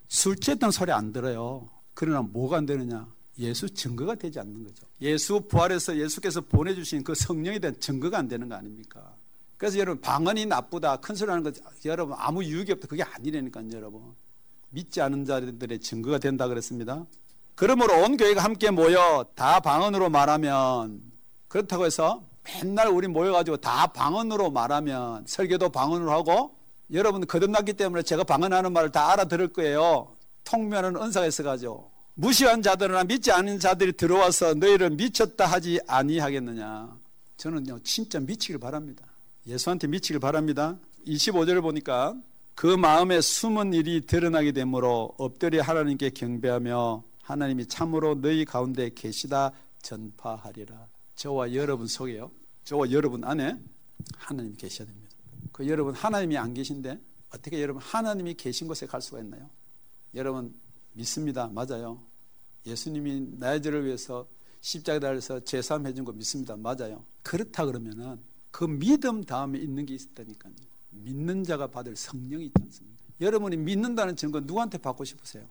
술 취했다는 소리 안 들어요. 그러나 뭐가 안 되느냐? 예수 증거가 되지 않는 거죠. 예수 부활해서 예수께서 보내주신 그 성령에 대한 증거가 안 되는 거 아닙니까? 그래서 여러분 방언이 나쁘다, 큰 소리 하는 거 여러분 아무 유익이 없다. 그게 아니라니까요, 여러분. 믿지 않은 자들의 증거가 된다 그랬습니다. 그러므로 온 교회가 함께 모여 다 방언으로 말하면, 그렇다고 해서 맨날 우리 모여가지고 다 방언으로 말하면, 설교도 방언으로 하고, 여러분 거듭났기 때문에 제가 방언하는 말을 다 알아들을 거예요. 통면하는 은사가 있어가지고. 무시한 자들이나 믿지 않은 자들이 들어와서 너희를 미쳤다 하지 아니하겠느냐. 저는요 진짜 미치길 바랍니다. 예수한테 미치길 바랍니다. 25절을 보니까 그 마음에 숨은 일이 드러나게 되므로 엎드려 하나님께 경배하며 하나님이 참으로 너희 가운데 계시다 전파하리라. 저와 여러분 속에요, 저와 여러분 안에 하나님이 계셔야 됩니다. 그 여러분 하나님이 안 계신데 어떻게 여러분 하나님이 계신 곳에 갈 수가 있나요? 여러분 믿습니다. 맞아요. 예수님이 나의 죄를 위해서 십자가에 달려서 제사함 해준 거 믿습니다. 맞아요. 그렇다 그러면은 그 믿음 다음에 있는 게 있다니까요. 믿는 자가 받을 성령이 있지 않습니까? 여러분이 믿는다는 증거 누구한테 받고 싶으세요?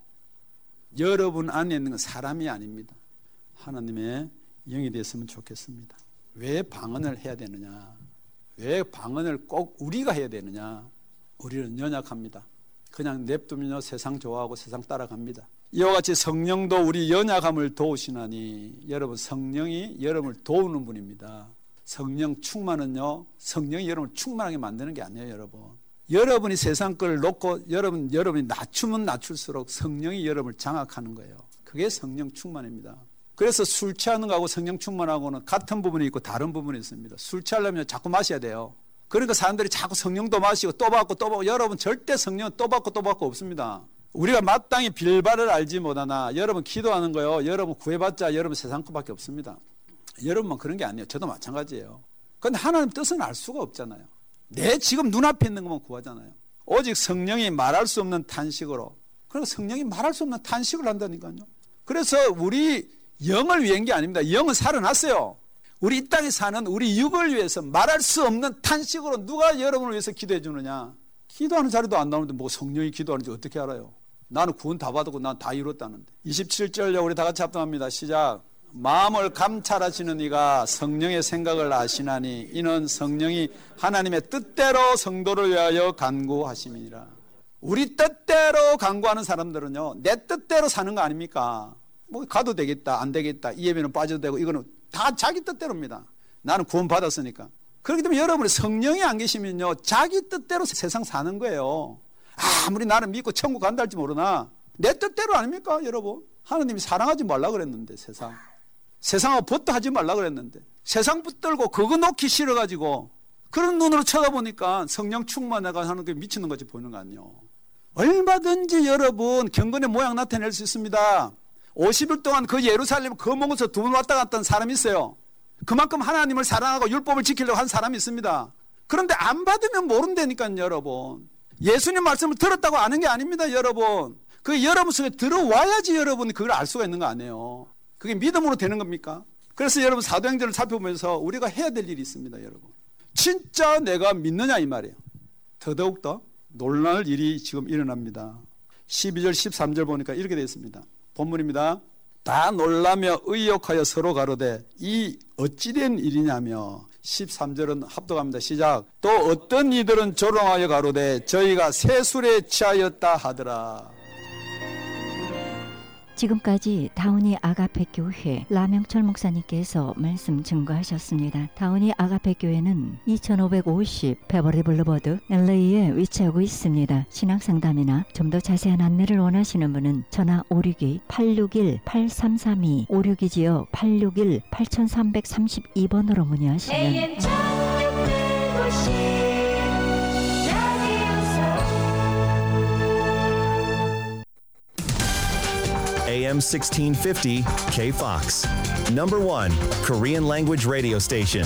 여러분 안에 있는 건 사람이 아닙니다. 하나님의 영이 됐으면 좋겠습니다. 왜 방언을 해야 되느냐? 왜 방언을 꼭 우리가 해야 되느냐? 우리는 연약합니다. 그냥 냅두면요 세상 좋아하고 세상 따라갑니다. 이와 같이 성령도 우리 연약함을 도우시나니, 여러분 성령이 여러분을 도우는 분입니다. 성령 충만은요, 성령이 여러분을 충만하게 만드는 게 아니에요. 여러분이 세상 걸 놓고 여러분이 낮추면 낮출수록 성령이 여러분을 장악하는 거예요. 그게 성령 충만입니다. 그래서 술 취하는 거하고 성령 충만하고는 같은 부분이 있고 다른 부분이 있습니다. 술 취하려면 자꾸 마셔야 돼요. 그러니까 사람들이 자꾸 성령도 마시고 또 받고 여러분 절대 성령 또 받고 없습니다. 우리가 마땅히 빌바를 알지 못하나, 여러분 기도하는 거요, 여러분 구해봤자 여러분 세상 것밖에 없습니다. 여러분만 그런 게 아니에요. 저도 마찬가지예요. 그런데 하나님 뜻은 알 수가 없잖아요. 내 지금 눈앞에 있는 것만 구하잖아요. 오직 성령이 말할 수 없는 탄식으로. 그러니까 성령이 말할 수 없는 탄식을 한다니까요. 그래서 우리 영을 위한 게 아닙니다. 영은 살아났어요. 우리 이 땅에 사는 우리 육을 위해서 말할 수 없는 탄식으로 누가 여러분을 위해서 기도해 주느냐. 기도하는 자리도 안 나오는데 뭐 성령이 기도하는지 어떻게 알아요? 나는 구원 다 받았고 난 다 이뤘다는데. 27절요 우리 다 같이 합동합니다. 시작. 마음을 감찰하시는 이가 성령의 생각을 아시나니 이는 성령이 하나님의 뜻대로 성도를 위하여 간구하심이니라. 우리 뜻대로 간구하는 사람들은요 내 뜻대로 사는 거 아닙니까? 뭐 가도 되겠다 안 되겠다 이 예배는 빠져도 되고 이거는 다 자기 뜻대로입니다. 나는 구원 받았으니까. 그렇기 때문에 여러분이 성령이 안 계시면요 자기 뜻대로 세상 사는 거예요. 아무리 나는 믿고 천국 간다 할지 모르나 내 뜻대로 아닙니까 여러분? 하나님이 사랑하지 말라 그랬는데 세상하고 벗도 말라 그랬는데 세상 붙들고 그거 놓기 싫어가지고 그런 눈으로 쳐다보니까 성령 충만해가 하는 게 미치는 것이 보이는 거 아니에요. 얼마든지 여러분 경건의 모양 나타낼 수 있습니다. 50일 동안 그 예루살렘 그 먼 곳에서 2번 왔다 갔다 한 사람이 있어요. 그만큼 하나님을 사랑하고 율법을 지키려고 한 사람이 있습니다. 그런데 안 받으면 모른다니까요 여러분. 예수님 말씀을 들었다고 아는 게 아닙니다 여러분. 그게 여러분 속에 들어와야지 여러분이 그걸 알 수가 있는 거 아니에요. 그게 믿음으로 되는 겁니까? 그래서 여러분 사도행전을 살펴보면서 우리가 해야 될 일이 있습니다 여러분. 진짜 내가 믿느냐 이 말이에요. 더더욱더 놀랄 일이 지금 일어납니다. 12절 13절 보니까 이렇게 되어 있습니다. 본문입니다. 다 놀라며 의욕하여 서로 가로되 이 어찌된 일이냐며. 13절은 합독합니다. 시작. 또 어떤 이들은 조롱하여 가로되 저희가 새술에 취하였다 하더라. 지금까지 다운이 아가페 교회 라명철 목사님께서 말씀 증거하셨습니다. 다운이 아가페 교회는 2550 베버리 블루버드 LA에 위치하고 있습니다. 신앙상담이나 좀 더 자세한 안내를 원하시는 분은 전화 561-861-8332 56이지요. 861-8332번으로 문의하시면 AM 1650 KFOX. Number 1 Korean language radio station.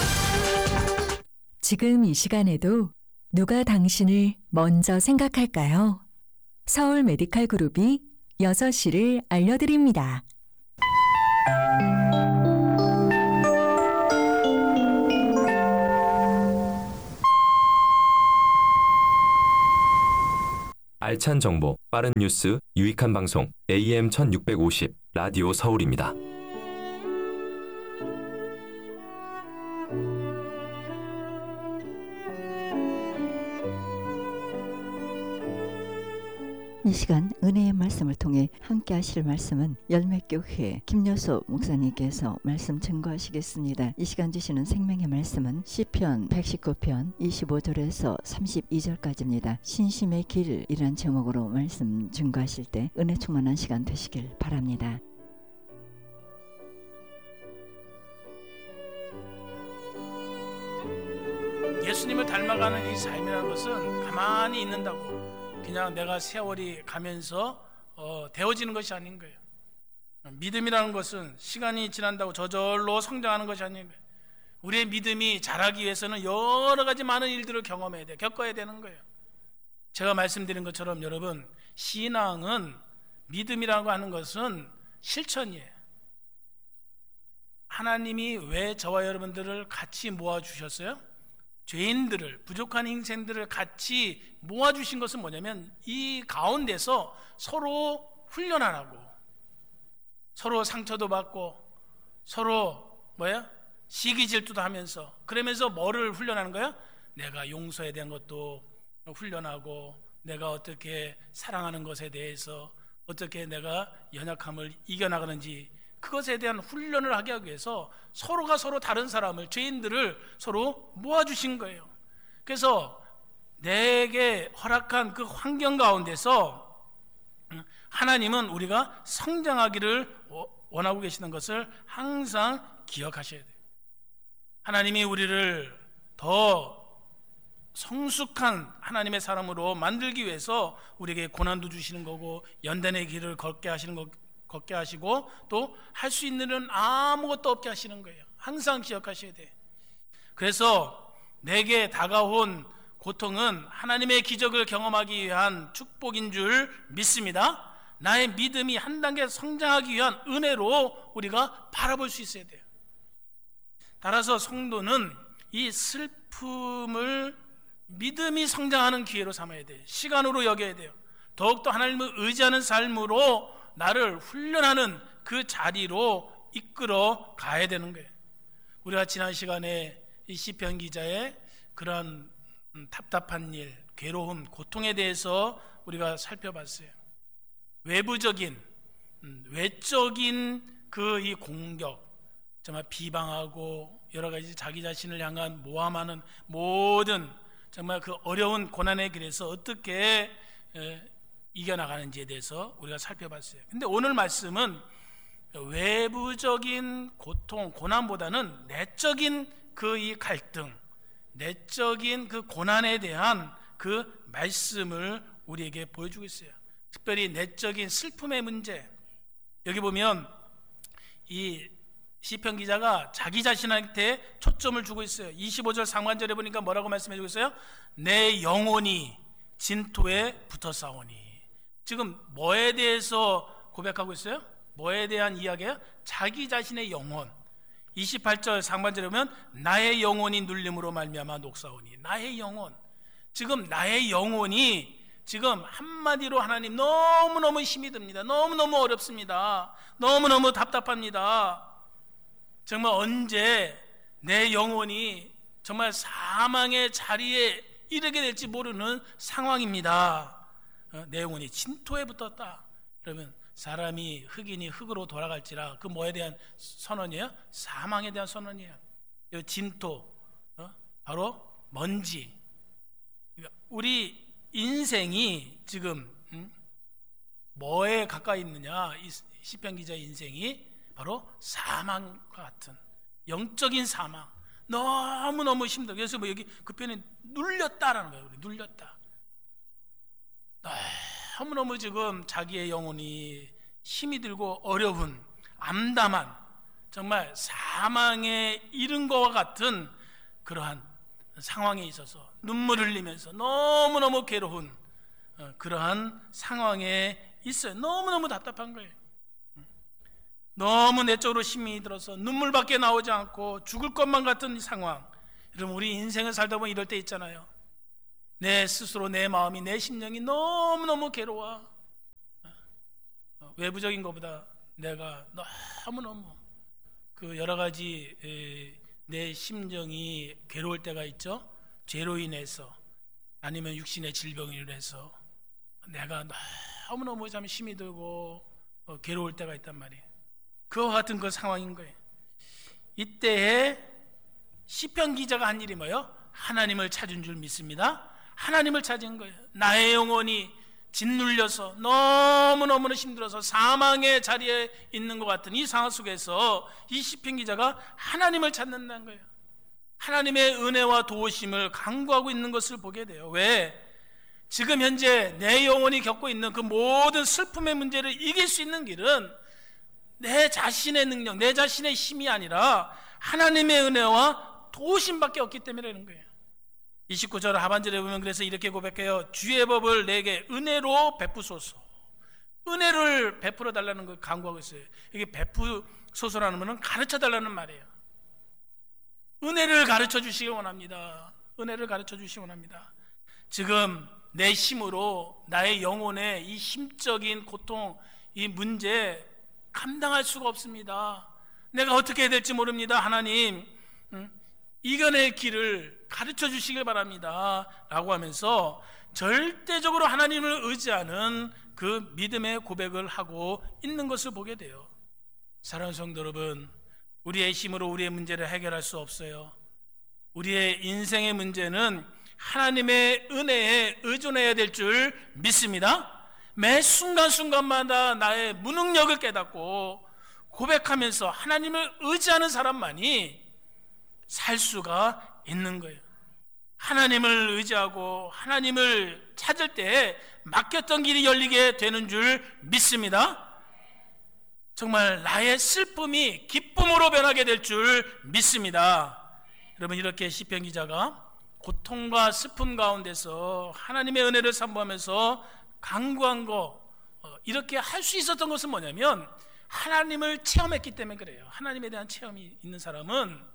지금 이 시간에도 누가 당신을 먼저 생각할까요? 서울 메디칼 그룹이 6시를 알려드립니다. 알찬 정보, 빠른 뉴스, 유익한 방송 AM 1650 라디오 서울입니다. 이 시간 은혜의 말씀을 통해 함께 하실 말씀은 열매교회 김여소 목사님께서 말씀 증거하시겠습니다. 이 시간 주시는 생명의 말씀은 시편 119편 25절에서 32절까지입니다. 신심의 길이란 제목으로 말씀 증거하실 때 은혜 충만한 시간 되시길 바랍니다. 예수님을 닮아가는 이 삶이라는 것은 가만히 있는다고 그냥 내가 세월이 가면서 되어지는 것이 아닌 거예요. 믿음이라는 것은 시간이 지난다고 저절로 성장하는 것이 아닌 거예요. 우리의 믿음이 자라기 위해서는 여러 가지 많은 일들을 경험해야 돼, 겪어야 되는 거예요. 제가 말씀드린 것처럼 여러분, 신앙은, 믿음이라고 하는 것은 실천이에요. 하나님이 왜 저와 여러분들을 같이 모아주셨어요? 죄인들을, 부족한 인생들을 같이 모아주신 것은 뭐냐면 이 가운데서 서로 훈련하라고, 서로 상처도 받고 서로 시기 질투도 하면서, 그러면서 뭐를 훈련하는 거야? 내가 용서에 대한 것도 훈련하고, 내가 어떻게 사랑하는 것에 대해서 어떻게 내가 연약함을 이겨나가는지, 그것에 대한 훈련을 하기 위해서 서로가 서로 다른 사람을, 죄인들을 서로 모아주신 거예요. 그래서 내게 허락한 그 환경 가운데서 하나님은 우리가 성장하기를 원하고 계시는 것을 항상 기억하셔야 돼요. 하나님이 우리를 더 성숙한 하나님의 사람으로 만들기 위해서 우리에게 고난도 주시는 거고, 연단의 길을 걷게 하시고, 또 할 수 있는 일은 아무것도 없게 하시는 거예요. 항상 기억하셔야 돼. 그래서 내게 다가온 고통은 하나님의 기적을 경험하기 위한 축복인 줄 믿습니다. 나의 믿음이 한 단계 성장하기 위한 은혜로 우리가 바라볼 수 있어야 돼요. 따라서 성도는 이 슬픔을 믿음이 성장하는 기회로 삼아야 돼요. 시간으로 여겨야 돼요. 더욱더 하나님을 의지하는 삶으로 나를 훈련하는 그 자리로 이끌어 가야 되는 거예요. 우리가 지난 시간에 이 시편 기자의 그런 답답한 일, 괴로움, 고통에 대해서 우리가 살펴봤어요. 외적인 그 이 공격, 정말 비방하고 여러 가지 자기 자신을 향한 모함하는 모든 정말 그 어려운 고난의 길에서 어떻게 이겨나가는지에 대해서 우리가 살펴봤어요. 근데 오늘 말씀은 외부적인 고통, 고난보다는 내적인 그 이 갈등, 내적인 그 고난에 대한 그 말씀을 우리에게 보여주고 있어요. 특별히 내적인 슬픔의 문제. 여기 보면 이 시편 기자가 자기 자신한테 초점을 주고 있어요. 25절 상반절에 보니까 뭐라고 말씀해 주고 있어요? 내 영혼이 진토에 붙어 싸우니. 지금 뭐에 대해서 고백하고 있어요? 뭐에 대한 이야기예요? 자기 자신의 영혼. 28절 상반절에 보면 나의 영혼이 눌림으로 말미암아 녹사오니. 나의 영혼. 지금 나의 영혼이 지금 한마디로 하나님 너무너무 힘이 듭니다. 너무너무 어렵습니다. 너무너무 답답합니다. 정말 언제 내 영혼이 정말 사망의 자리에 이르게 될지 모르는 상황입니다. 내 영혼이 진토에 붙었다. 그러면 사람이 흙이니 흙으로 돌아갈지라, 그 뭐에 대한 선언이에요? 사망에 대한 선언이에요. 진토, 바로 먼지. 우리 인생이 지금 뭐에 가까이 있느냐? 이 시편 기자의 인생이 바로 사망과 같은 영적인 사망. 너무너무 힘들어. 그래서 여기 그 표현이 눌렸다라는 거예요. 우리 눌렸다. 너무너무 지금 자기의 영혼이 힘이 들고 어려운, 암담한, 정말 사망에 이른 것과 같은 그러한 상황에 있어서 눈물을 흘리면서 너무너무 괴로운 그러한 상황에 있어요. 너무너무 답답한 거예요. 너무 내적으로 힘이 들어서 눈물밖에 나오지 않고 죽을 것만 같은 상황. 여러분, 우리 인생을 살다 보면 이럴 때 있잖아요. 내 스스로, 내 마음이, 내 심령이 너무너무 괴로워. 외부적인 것보다 내가 너무너무 그 여러 가지 내 심정이 괴로울 때가 있죠. 죄로 인해서 아니면 육신의 질병으로 인해서 내가 너무너무 참 힘이 들고 괴로울 때가 있단 말이에요. 그와 같은 그 상황인 거예요. 이때에 시편 기자가 한 일이 뭐예요? 하나님을 찾은 줄 믿습니다. 하나님을 찾은 거예요. 나의 영혼이 짓눌려서 너무너무 힘들어서 사망의 자리에 있는 것 같은 이 상황 속에서 이 시편 기자가 하나님을 찾는다는 거예요. 하나님의 은혜와 도우심을 간구하고 있는 것을 보게 돼요. 왜? 지금 현재 내 영혼이 겪고 있는 그 모든 슬픔의 문제를 이길 수 있는 길은 내 자신의 능력, 내 자신의 힘이 아니라 하나님의 은혜와 도우심밖에 없기 때문이라는 거예요. 29절 하반절에 보면 그래서 이렇게 고백해요. 주의 법을 내게 은혜로 베푸소서. 은혜를 베풀어 달라는 걸 간구하고 있어요. 이게 베푸소서라는 것은 가르쳐 달라는 말이에요. 은혜를 가르쳐 주시기 원합니다. 은혜를 가르쳐 주시기 원합니다. 지금 내 힘으로 나의 영혼의 이 힘적인 고통, 이 문제 감당할 수가 없습니다. 내가 어떻게 해야 될지 모릅니다. 하나님, 이겨낼 길을 가르쳐 주시길 바랍니다 라고 하면서 절대적으로 하나님을 의지하는 그 믿음의 고백을 하고 있는 것을 보게 돼요. 사랑하는 성도 여러분, 우리의 힘으로 우리의 문제를 해결할 수 없어요. 우리의 인생의 문제는 하나님의 은혜에 의존해야 될 줄 믿습니다. 매 순간순간마다 나의 무능력을 깨닫고 고백하면서 하나님을 의지하는 사람만이 살 수가 있는 거예요. 하나님을 의지하고 하나님을 찾을 때 막혔던 길이 열리게 되는 줄 믿습니다. 정말 나의 슬픔이 기쁨으로 변하게 될 줄 믿습니다. 여러분, 이렇게 시편 기자가 고통과 슬픔 가운데서 하나님의 은혜를 산모하면서 간구한 거, 이렇게 할 수 있었던 것은 뭐냐면 하나님을 체험했기 때문에 그래요. 하나님에 대한 체험이 있는 사람은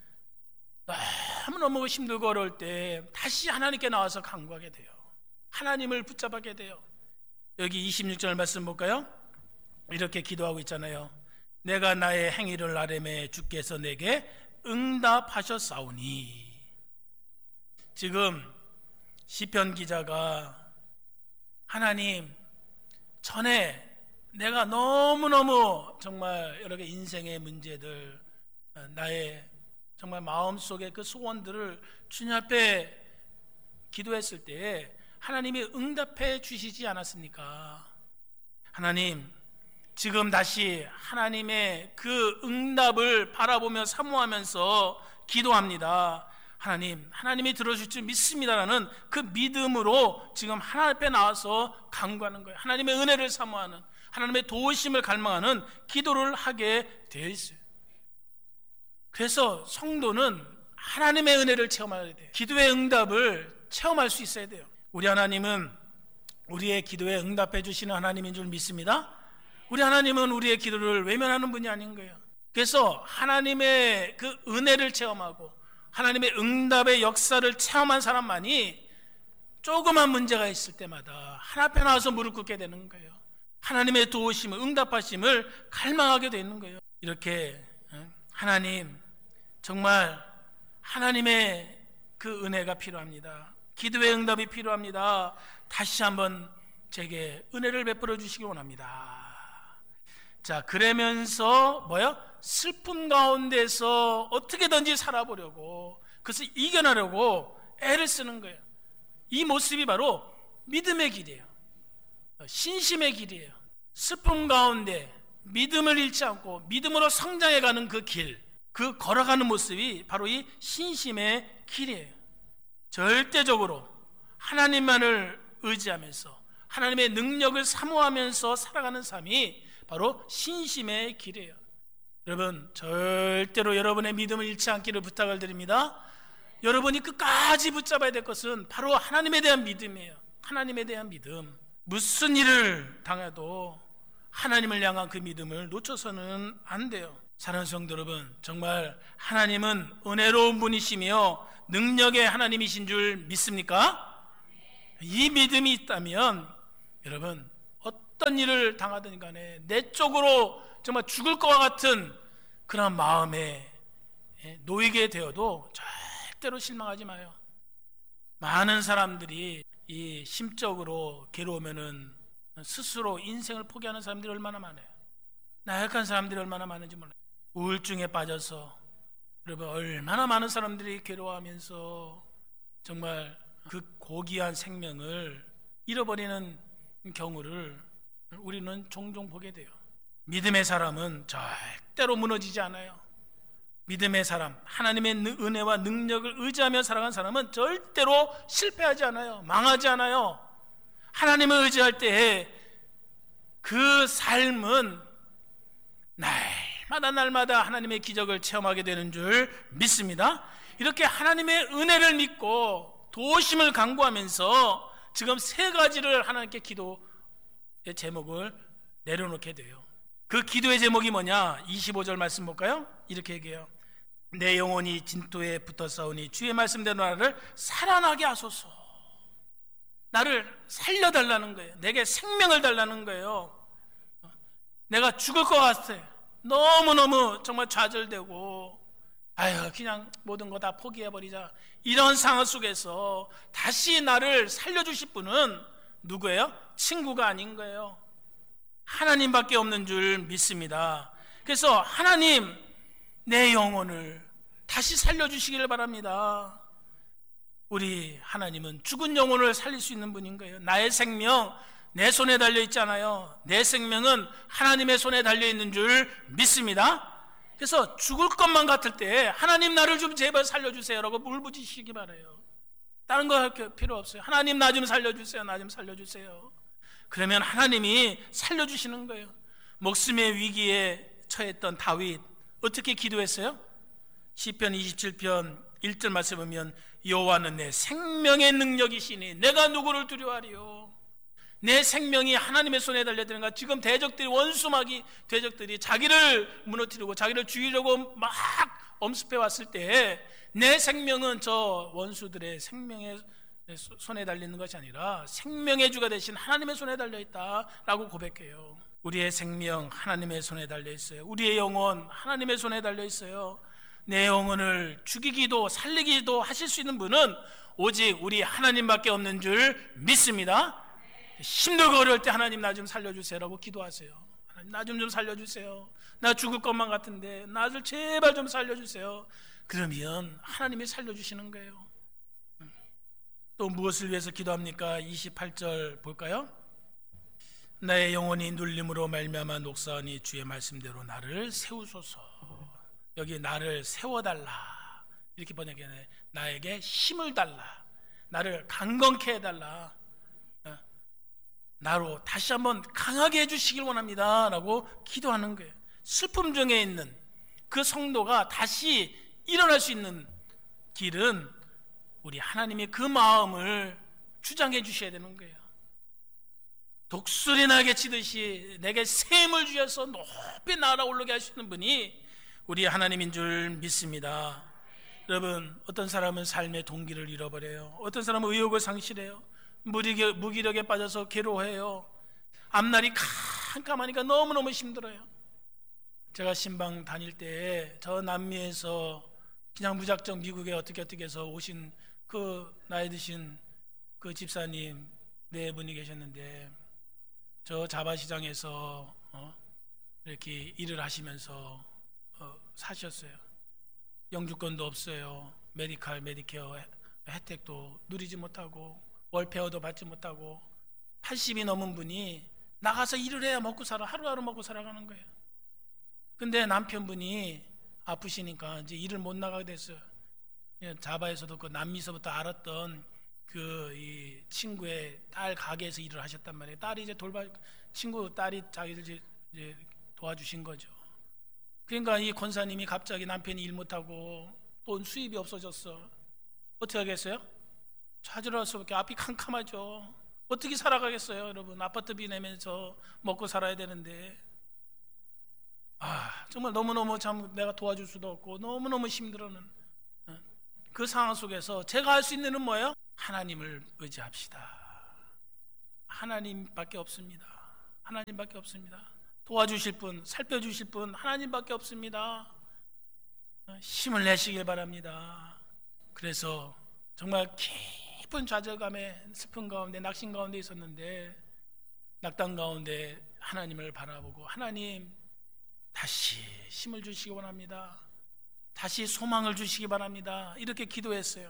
너무너무 힘들고 어려울 때 다시 하나님께 나와서 간구하게 돼요. 하나님을 붙잡게 돼요. 여기 26절 말씀 볼까요? 이렇게 기도하고 있잖아요. 내가 나의 행위를 아뢰매 주께서 내게 응답하셨사오니. 지금 시편 기자가 하나님, 전에 내가 너무너무 정말 여러 개 인생의 문제들, 나의 정말 마음속에 그 소원들을 주님 앞에 기도했을 때에 하나님이 응답해 주시지 않았습니까? 하나님, 지금 다시 하나님의 그 응답을 바라보며 사모하면서 기도합니다. 하나님, 하나님이 들어줄 줄 믿습니다라는 그 믿음으로 지금 하나님 앞에 나와서 간구하는 거예요. 하나님의 은혜를 사모하는, 하나님의 도우심을 갈망하는 기도를 하게 되어 있어요. 그래서 성도는 하나님의 은혜를 체험해야 돼요. 기도의 응답을 체험할 수 있어야 돼요. 우리 하나님은 우리의 기도에 응답해 주시는 하나님인 줄 믿습니다. 우리 하나님은 우리의 기도를 외면하는 분이 아닌 거예요. 그래서 하나님의 그 은혜를 체험하고 하나님의 응답의 역사를 체험한 사람만이 조그만 문제가 있을 때마다 하나님 앞에 나와서 무릎 꿇게 되는 거예요. 하나님의 도우심을, 응답하심을 갈망하게 되는 거예요. 이렇게 하나님, 정말 하나님의 그 은혜가 필요합니다. 기도의 응답이 필요합니다. 다시 한번 제게 은혜를 베풀어 주시기 원합니다. 자, 그러면서 뭐요? 슬픔 가운데서 어떻게든지 살아보려고, 그것을 이겨내려고 애를 쓰는 거예요. 이 모습이 바로 믿음의 길이에요. 신심의 길이에요. 슬픔 가운데 믿음을 잃지 않고 믿음으로 성장해가는 그 길, 그 걸어가는 모습이 바로 이 신심의 길이에요. 절대적으로 하나님만을 의지하면서 하나님의 능력을 사모하면서 살아가는 삶이 바로 신심의 길이에요. 여러분, 절대로 여러분의 믿음을 잃지 않기를 부탁을 드립니다. 여러분이 끝까지 붙잡아야 될 것은 바로 하나님에 대한 믿음이에요. 하나님에 대한 믿음. 무슨 일을 당해도 하나님을 향한 그 믿음을 놓쳐서는 안 돼요. 사랑하는 성도 여러분, 정말 하나님은 은혜로운 분이시며 능력의 하나님이신 줄 믿습니까? 이 믿음이 있다면 여러분 어떤 일을 당하든 간에 내 쪽으로 정말 죽을 것과 같은 그런 마음에 놓이게 되어도 절대로 실망하지 마요. 많은 사람들이 이 심적으로 괴로우면은 스스로 인생을 포기하는 사람들이 얼마나 많아요. 나약한 사람들이 얼마나 많은지 몰라요. 우울증에 빠져서 여러분 얼마나 많은 사람들이 괴로워하면서 정말 그 고귀한 생명을 잃어버리는 경우를 우리는 종종 보게 돼요. 믿음의 사람은 절대로 무너지지 않아요. 믿음의 사람, 하나님의 은혜와 능력을 의지하며 살아가는 사람은 절대로 실패하지 않아요. 망하지 않아요. 하나님을 의지할 때에 그 삶은 날마다 하나님의 기적을 체험하게 되는 줄 믿습니다. 이렇게 하나님의 은혜를 믿고 도심을 간구하면서 지금 세 가지를 하나님께 기도의 제목을 내려놓게 돼요. 그 기도의 제목이 뭐냐? 25절 말씀 볼까요? 이렇게 얘기해요. 내 영혼이 진토에 붙어 싸우니 주의 말씀대로 나를 살아나게 하소서. 나를 살려달라는 거예요. 내게 생명을 달라는 거예요. 내가 죽을 것 같아. 너무너무 정말 좌절되고 아유 그냥 모든 거 다 포기해버리자, 이런 상황 속에서 다시 나를 살려주실 분은 누구예요? 친구가 아닌 거예요. 하나님밖에 없는 줄 믿습니다. 그래서 하나님, 내 영혼을 다시 살려주시기를 바랍니다. 우리 하나님은 죽은 영혼을 살릴 수 있는 분인 거예요. 나의 생명 내 손에 달려있잖아요. 내 생명은 하나님의 손에 달려있는 줄 믿습니다. 그래서 죽을 것만 같을 때 하나님 나를 좀 제발 살려주세요 라고 울부짖으시기 바라요. 다른 거 할 필요 없어요. 하나님 나 좀 살려주세요. 나 좀 살려주세요. 그러면 하나님이 살려주시는 거예요. 목숨의 위기에 처했던 다윗 어떻게 기도했어요? 시편 27편 1절 말씀 보면 여호와는 내 생명의 능력이시니 내가 누구를 두려워하리요. 내 생명이 하나님의 손에 달려드는가. 지금 대적들이, 원수마귀 대적들이 자기를 무너뜨리고 자기를 죽이려고 막 엄습해 왔을 때 내 생명은 저 원수들의 생명의 손에 달리는 것이 아니라 생명의 주가 되신 하나님의 손에 달려있다라고 고백해요. 우리의 생명 하나님의 손에 달려있어요. 우리의 영혼 하나님의 손에 달려있어요. 내 영혼을 죽이기도 살리기도 하실 수 있는 분은 오직 우리 하나님밖에 없는 줄 믿습니다. 힘들고 어려울 때 하나님 나 좀 살려주세요 라고 기도하세요. 하나님 나 좀 살려주세요. 나 죽을 것만 같은데 나를 제발 좀 살려주세요. 그러면 하나님이 살려주시는 거예요. 또 무엇을 위해서 기도합니까? 28절 볼까요? 나의 영혼이 눌림으로 말미암아 녹사하니 주의 말씀대로 나를 세우소서. 여기 나를 세워달라 이렇게 번역해. 나에게 힘을 달라, 나를 강건케 해달라, 나로 다시 한번 강하게 해주시길 원합니다 라고 기도하는 거예요. 슬픔 중에 있는 그 성도가 다시 일어날 수 있는 길은 우리 하나님이 그 마음을 주장해 주셔야 되는 거예요. 독수리 날개 치듯이 내게 샘을 주셔서 높이 날아오르게 하시는 분이 우리 하나님인 줄 믿습니다. 여러분, 어떤 사람은 삶의 동기를 잃어버려요. 어떤 사람은 의욕을 상실해요. 무기력에 빠져서 괴로워해요. 앞날이 캄캄하니까 너무너무 힘들어요. 제가 신방 다닐 때 저 남미에서 그냥 무작정 미국에 어떻게 해서 오신 그 나이 드신 그 집사님 네 분이 계셨는데 저 자바시장에서 이렇게 일을 하시면서 사셨어요. 영주권도 없어요. 메디케어 혜택도 누리지 못하고 월페어도 받지 못하고 80이 넘은 분이 나가서 일을 해야 먹고 살아, 하루하루 먹고 살아가는 거예요. 근데 남편분이 아프시니까 이제 일을 못 나가게 됐어요. 자바에서도 그 남미서부터 알았던 그 이 친구의 딸 가게에서 일을 하셨단 말이에요. 딸이 이제 친구 딸이 자기들 이제 도와주신 거죠. 그러니까 이 권사님이 갑자기 남편이 일 못하고 돈 수입이 없어졌어. 어떻게 하겠어요? 찾으러 수밖에 앞이 캄캄하죠. 어떻게 살아가겠어요, 여러분? 아파트비 내면서 먹고 살아야 되는데 정말 너무너무 참 내가 도와줄 수도 없고 너무너무 힘들어는 그 상황 속에서 제가 할 수 있는 일은 뭐예요? 하나님을 의지합시다. 하나님밖에 없습니다. 하나님밖에 없습니다. 도와주실 분, 살펴주실 분 하나님밖에 없습니다. 힘을 내시길 바랍니다. 그래서 정말 깊은 좌절감에, 슬픈 가운데, 낙심 가운데 있었는데, 낙담 가운데 하나님을 바라보고, 하나님 다시 힘을 주시기 원합니다. 다시 소망을 주시기 바랍니다. 이렇게 기도했어요.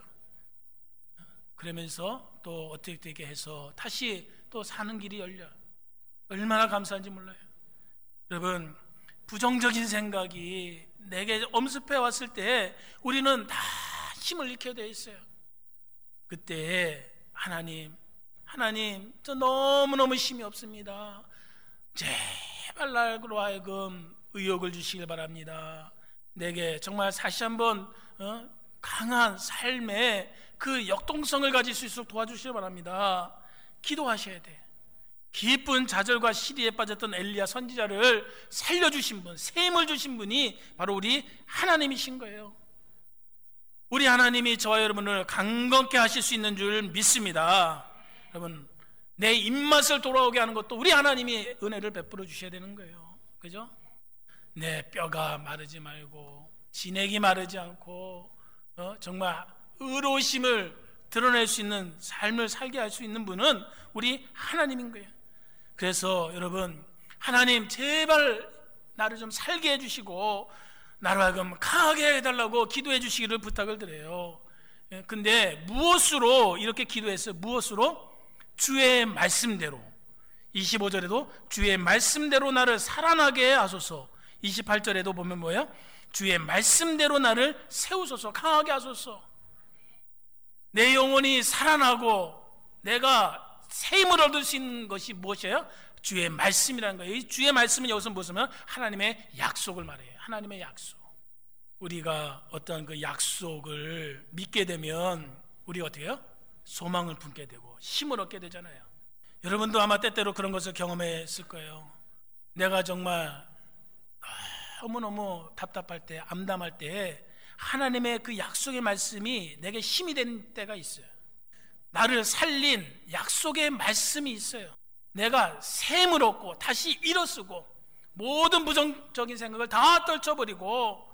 그러면서 또 어떻게 해서 다시 또 사는 길이 열려. 얼마나 감사한지 몰라요. 여러분, 부정적인 생각이 내게 엄습해 왔을 때 우리는 다 힘을 잃게 되어 있어요. 그때 하나님 저 너무너무 힘이 없습니다. 제발 나로 하여금 의욕을 주시길 바랍니다. 내게 정말 다시 한번 강한 삶의 그 역동성을 가질 수 있도록 도와주시길 바랍니다. 기도하셔야 돼. 깊은 좌절과 시리에 빠졌던 엘리야 선지자를 살려주신 분, 새 힘을 주신 분이 바로 우리 하나님이신 거예요. 우리 하나님이 저와 여러분을 강건케 하실 수 있는 줄 믿습니다. 여러분, 내 입맛을 돌아오게 하는 것도 우리 하나님이 은혜를 베풀어 주셔야 되는 거예요. 그죠? 내 뼈가 마르지 말고 진액이 마르지 않고 정말 의로우심을 드러낼 수 있는 삶을 살게 할 수 있는 분은 우리 하나님인 거예요. 그래서 여러분, 하나님 제발 나를 좀 살게 해주시고 나로 하여금 강하게 해달라고 기도해 주시기를 부탁을 드려요. 근데 무엇으로 이렇게 기도했어요? 무엇으로? 주의 말씀대로. 25절에도 주의 말씀대로 나를 살아나게 하소서. 28절에도 보면 뭐예요? 주의 말씀대로 나를 세우소서, 강하게 하소서. 내 영혼이 살아나고 내가 새 힘을 얻을 수 있는 것이 무엇이에요? 주의 말씀이라는 거예요. 이 주의 말씀은 여기서 무엇이면 하나님의 약속을 말해요. 하나님의 약속. 우리가 어떤 그 약속을 믿게 되면 우리가 어떻게 해요? 소망을 품게 되고 힘을 얻게 되잖아요. 여러분도 아마 때때로 그런 것을 경험했을 거예요. 내가 정말 너무너무 답답할 때, 암담할 때 하나님의 그 약속의 말씀이 내게 힘이 된 때가 있어요. 나를 살린 약속의 말씀이 있어요. 내가 새 힘을 얻고 다시 일어서고 모든 부정적인 생각을 다 떨쳐버리고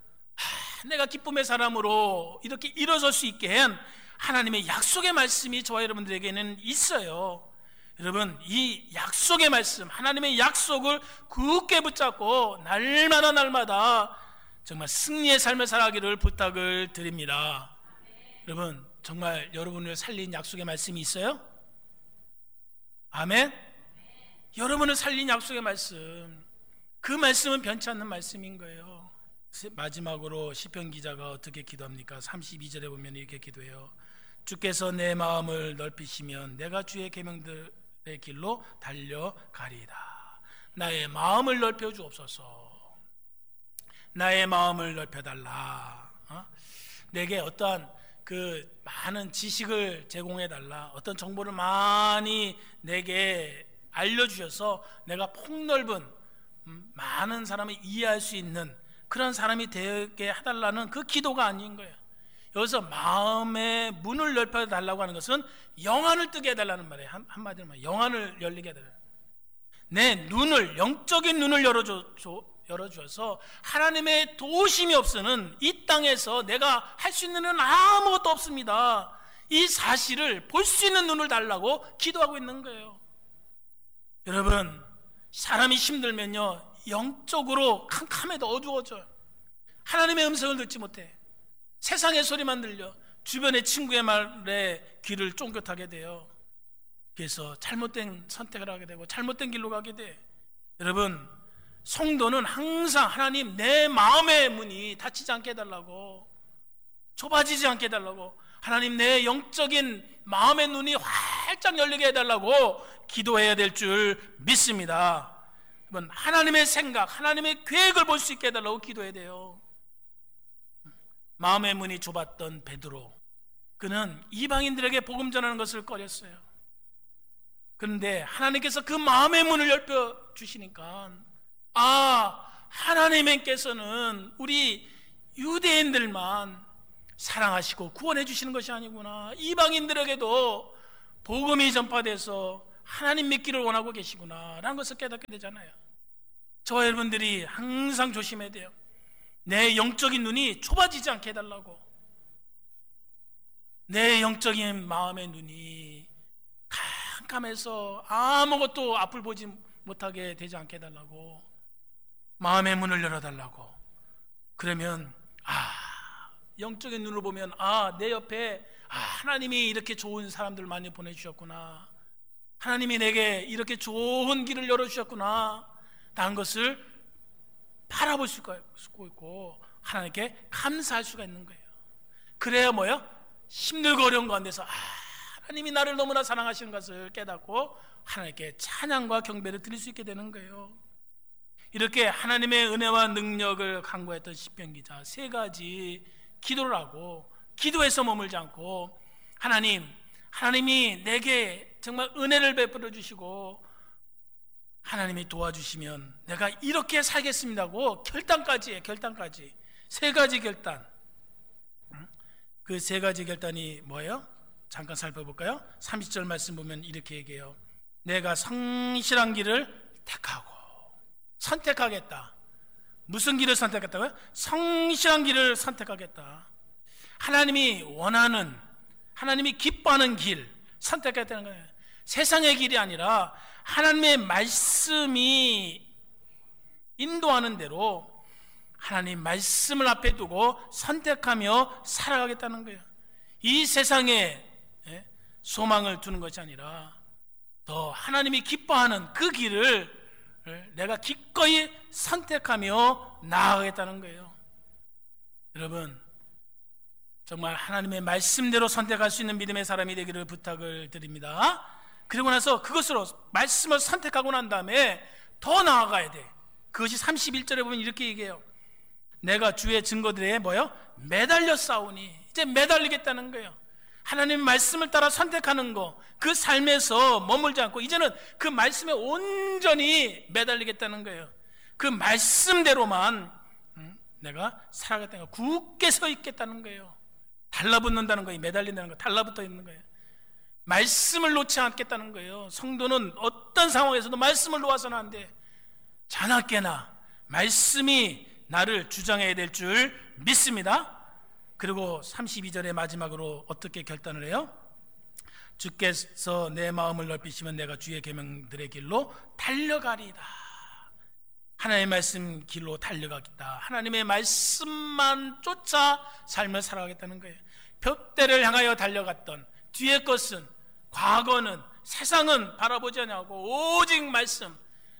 내가 기쁨의 사람으로 이렇게 일어설 수 있게 한 하나님의 약속의 말씀이 저와 여러분들에게는 있어요. 여러분, 이 약속의 말씀, 하나님의 약속을 굳게 붙잡고 날마다 정말 승리의 삶을 살아가기를 부탁을 드립니다. 여러분, 정말 여러분을 살린 약속의 말씀이 있어요? 아멘? 여러분을 살린 약속의 말씀, 그 말씀은 변치 않는 말씀인 거예요. 마지막으로 시편 기자가 어떻게 기도합니까? 32절에 보면 이렇게 기도해요. 주께서 내 마음을 넓히시면 내가 주의 계명들의 길로 달려가리이다. 나의 마음을 넓혀 주옵소서. 나의 마음을 넓혀달라. 내게 어떠한 그 많은 지식을 제공해달라. 어떤 정보를 많이 내게 알려주셔서 내가 폭넓은 많은 사람이 이해할 수 있는 그런 사람이 되게 해달라는 그 기도가 아닌 거예요. 여기서 마음의 문을 넓혀달라고 하는 것은 영안을 뜨게 해달라는 말이에요. 한마디로 말하면 영안을 열리게 해달라. 내 눈을, 영적인 눈을 열어주어서 하나님의 도우심이 없으는 이 땅에서 내가 할 수 있는 일은 아무것도 없습니다. 이 사실을 볼 수 있는 눈을 달라고 기도하고 있는 거예요. 여러분, 사람이 힘들면요 영적으로 캄캄해도 어두워져요. 하나님의 음성을 듣지 못해. 세상의 소리만 들려. 주변의 친구의 말에 귀를 쫑긋하게 돼요. 그래서 잘못된 선택을 하게 되고 잘못된 길로 가게 돼. 여러분, 성도는 항상 하나님 내 마음의 문이 닫히지 않게 해달라고, 좁아지지 않게 해달라고, 하나님 내 영적인 마음의 눈이 활짝 열리게 해달라고 기도해야 될 줄 믿습니다. 여러분, 하나님의 생각, 하나님의 계획을 볼 수 있게 해달라고 기도해야 돼요. 마음의 문이 좁았던 베드로, 그는 이방인들에게 복음 전하는 것을 꺼렸어요. 그런데 하나님께서 그 마음의 문을 열려 주시니까 하나님께서는 우리 유대인들만 사랑하시고 구원해 주시는 것이 아니구나, 이방인들에게도 복음이 전파돼서 하나님 믿기를 원하고 계시구나라는 것을 깨닫게 되잖아요. 저와 여러분들이 항상 조심해야 돼요. 내 영적인 눈이 좁아지지 않게 해달라고. 내 영적인 마음의 눈이 캄캄해서 아무것도 앞을 보지 못하게 되지 않게 해달라고. 마음의 문을 열어달라고. 그러면 영적인 눈으로 보면 내 옆에 하나님이 이렇게 좋은 사람들 많이 보내주셨구나, 하나님이 내게 이렇게 좋은 길을 열어주셨구나 라는 것을 바라볼 수가 있고 하나님께 감사할 수가 있는 거예요. 그래야 뭐예요? 힘들고 어려운 가운데서 하나님이 나를 너무나 사랑하시는 것을 깨닫고 하나님께 찬양과 경배를 드릴 수 있게 되는 거예요. 이렇게 하나님의 은혜와 능력을 간구했던 시편 기자 3가지 기도를 하고, 기도에서 머물지 않고 하나님이 내게 정말 은혜를 베풀어 주시고 하나님이 도와주시면 내가 이렇게 살겠습니다고 결단까지 해요. 결단까지 3가지 결단. 그 3가지 결단이 뭐예요? 잠깐 살펴볼까요? 30절 말씀 보면 이렇게 얘기해요. 내가 성실한 길을 택하고 선택하겠다. 무슨 길을 선택했다고요? 성실한 길을 선택하겠다. 하나님이 원하는, 하나님이 기뻐하는 길 선택했다는 거예요. 세상의 길이 아니라 하나님의 말씀이 인도하는 대로 하나님 말씀을 앞에 두고 선택하며 살아가겠다는 거예요. 이 세상에 소망을 두는 것이 아니라 더 하나님이 기뻐하는 그 길을 내가 기꺼이 선택하며 나아가겠다는 거예요. 여러분, 정말 하나님의 말씀대로 선택할 수 있는 믿음의 사람이 되기를 부탁을 드립니다. 그리고 나서 그것으로 말씀을 선택하고 난 다음에 더 나아가야 돼. 그것이 31절에 보면 이렇게 얘기해요. 내가 주의 증거들에 매달려 싸우니. 이제 매달리겠다는 거예요. 하나님의 말씀을 따라 선택하는 거, 그 삶에서 머물지 않고 이제는 그 말씀에 온전히 매달리겠다는 거예요. 그 말씀대로만 내가 살아가겠다는 거예요. 굳게 서 있겠다는 거예요. 달라붙는다는 거예요. 매달린다는 거예요. 달라붙어 있는 거예요. 말씀을 놓지 않겠다는 거예요. 성도는 어떤 상황에서도 말씀을 놓아서는 안 돼. 자나깨나 말씀이 나를 주장해야 될 줄 믿습니다. 그리고 32절의 마지막으로 어떻게 결단을 해요? 주께서 내 마음을 넓히시면 내가 주의 계명들의 길로 달려가리이다. 하나님의 말씀 길로 달려가겠다. 하나님의 말씀만 쫓아 삶을 살아가겠다는 거예요. 둯대를 향하여 달려갔던 뒤의 것은, 과거는, 세상은 바라보지 않냐고 오직 말씀만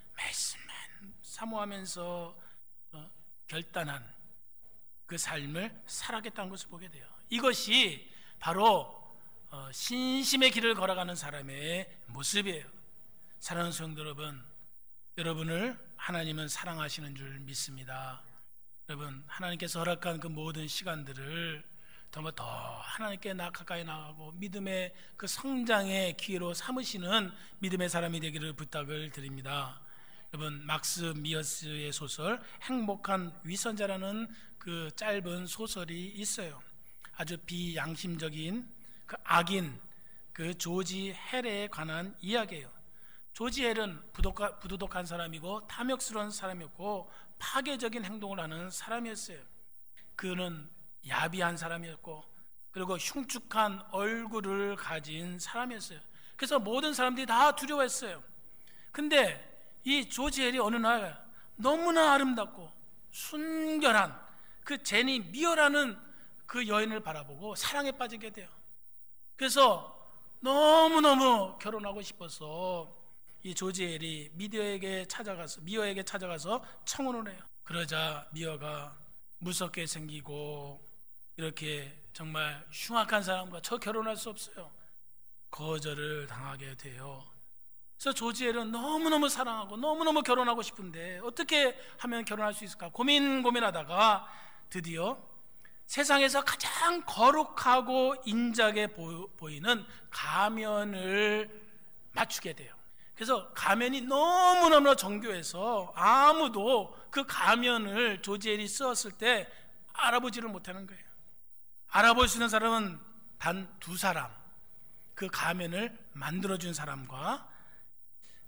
사모하면서 결단한 그 삶을 살아가겠다는 것을 보게 돼요. 이것이 바로 신심의 길을 걸어가는 사람의 모습이에요. 사랑하는 성도 여러분, 여러분을 하나님은 사랑하시는 줄 믿습니다. 여러분, 하나님께서 허락한 그 모든 시간들을 정말 더 하나님께 가까이 나가고 믿음의 그 성장의 기회로 삼으시는 믿음의 사람이 되기를 부탁을 드립니다. 여러분, 막스 미어스의 소설 행복한 위선자라는 그 짧은 소설이 있어요. 아주 비양심적인 그 악인 그 조지 헬에 관한 이야기예요. 조지 헬은 부도덕한 사람이고 탐욕스러운 사람이었고 파괴적인 행동을 하는 사람이었어요. 그는 야비한 사람이었고 그리고 흉측한 얼굴을 가진 사람이었어요. 그래서 모든 사람들이 다 두려워했어요. 근데 이 조지 헬이 어느 날 너무나 아름답고 순결한 그 제니 미어라는 그 여인을 바라보고 사랑에 빠지게 돼요. 그래서 너무너무 결혼하고 싶어서 이 조지 헬이 미어에게 찾아가서 청혼을 해요. 그러자 미어가 무섭게 생기고 이렇게 정말 흉악한 사람과 저 결혼할 수 없어요. 거절을 당하게 돼요. 그래서 조지 헬은 너무너무 사랑하고 너무너무 결혼하고 싶은데 어떻게 하면 결혼할 수 있을까 고민하다가 드디어 세상에서 가장 거룩하고 인자하게 보이는 가면을 맞추게 돼요. 그래서 가면이 너무너무 정교해서 아무도 그 가면을 조지 헬이 쓰었을 때 알아보지를 못하는 거예요. 알아볼 수 있는 사람은 단 2사람, 그 가면을 만들어준 사람과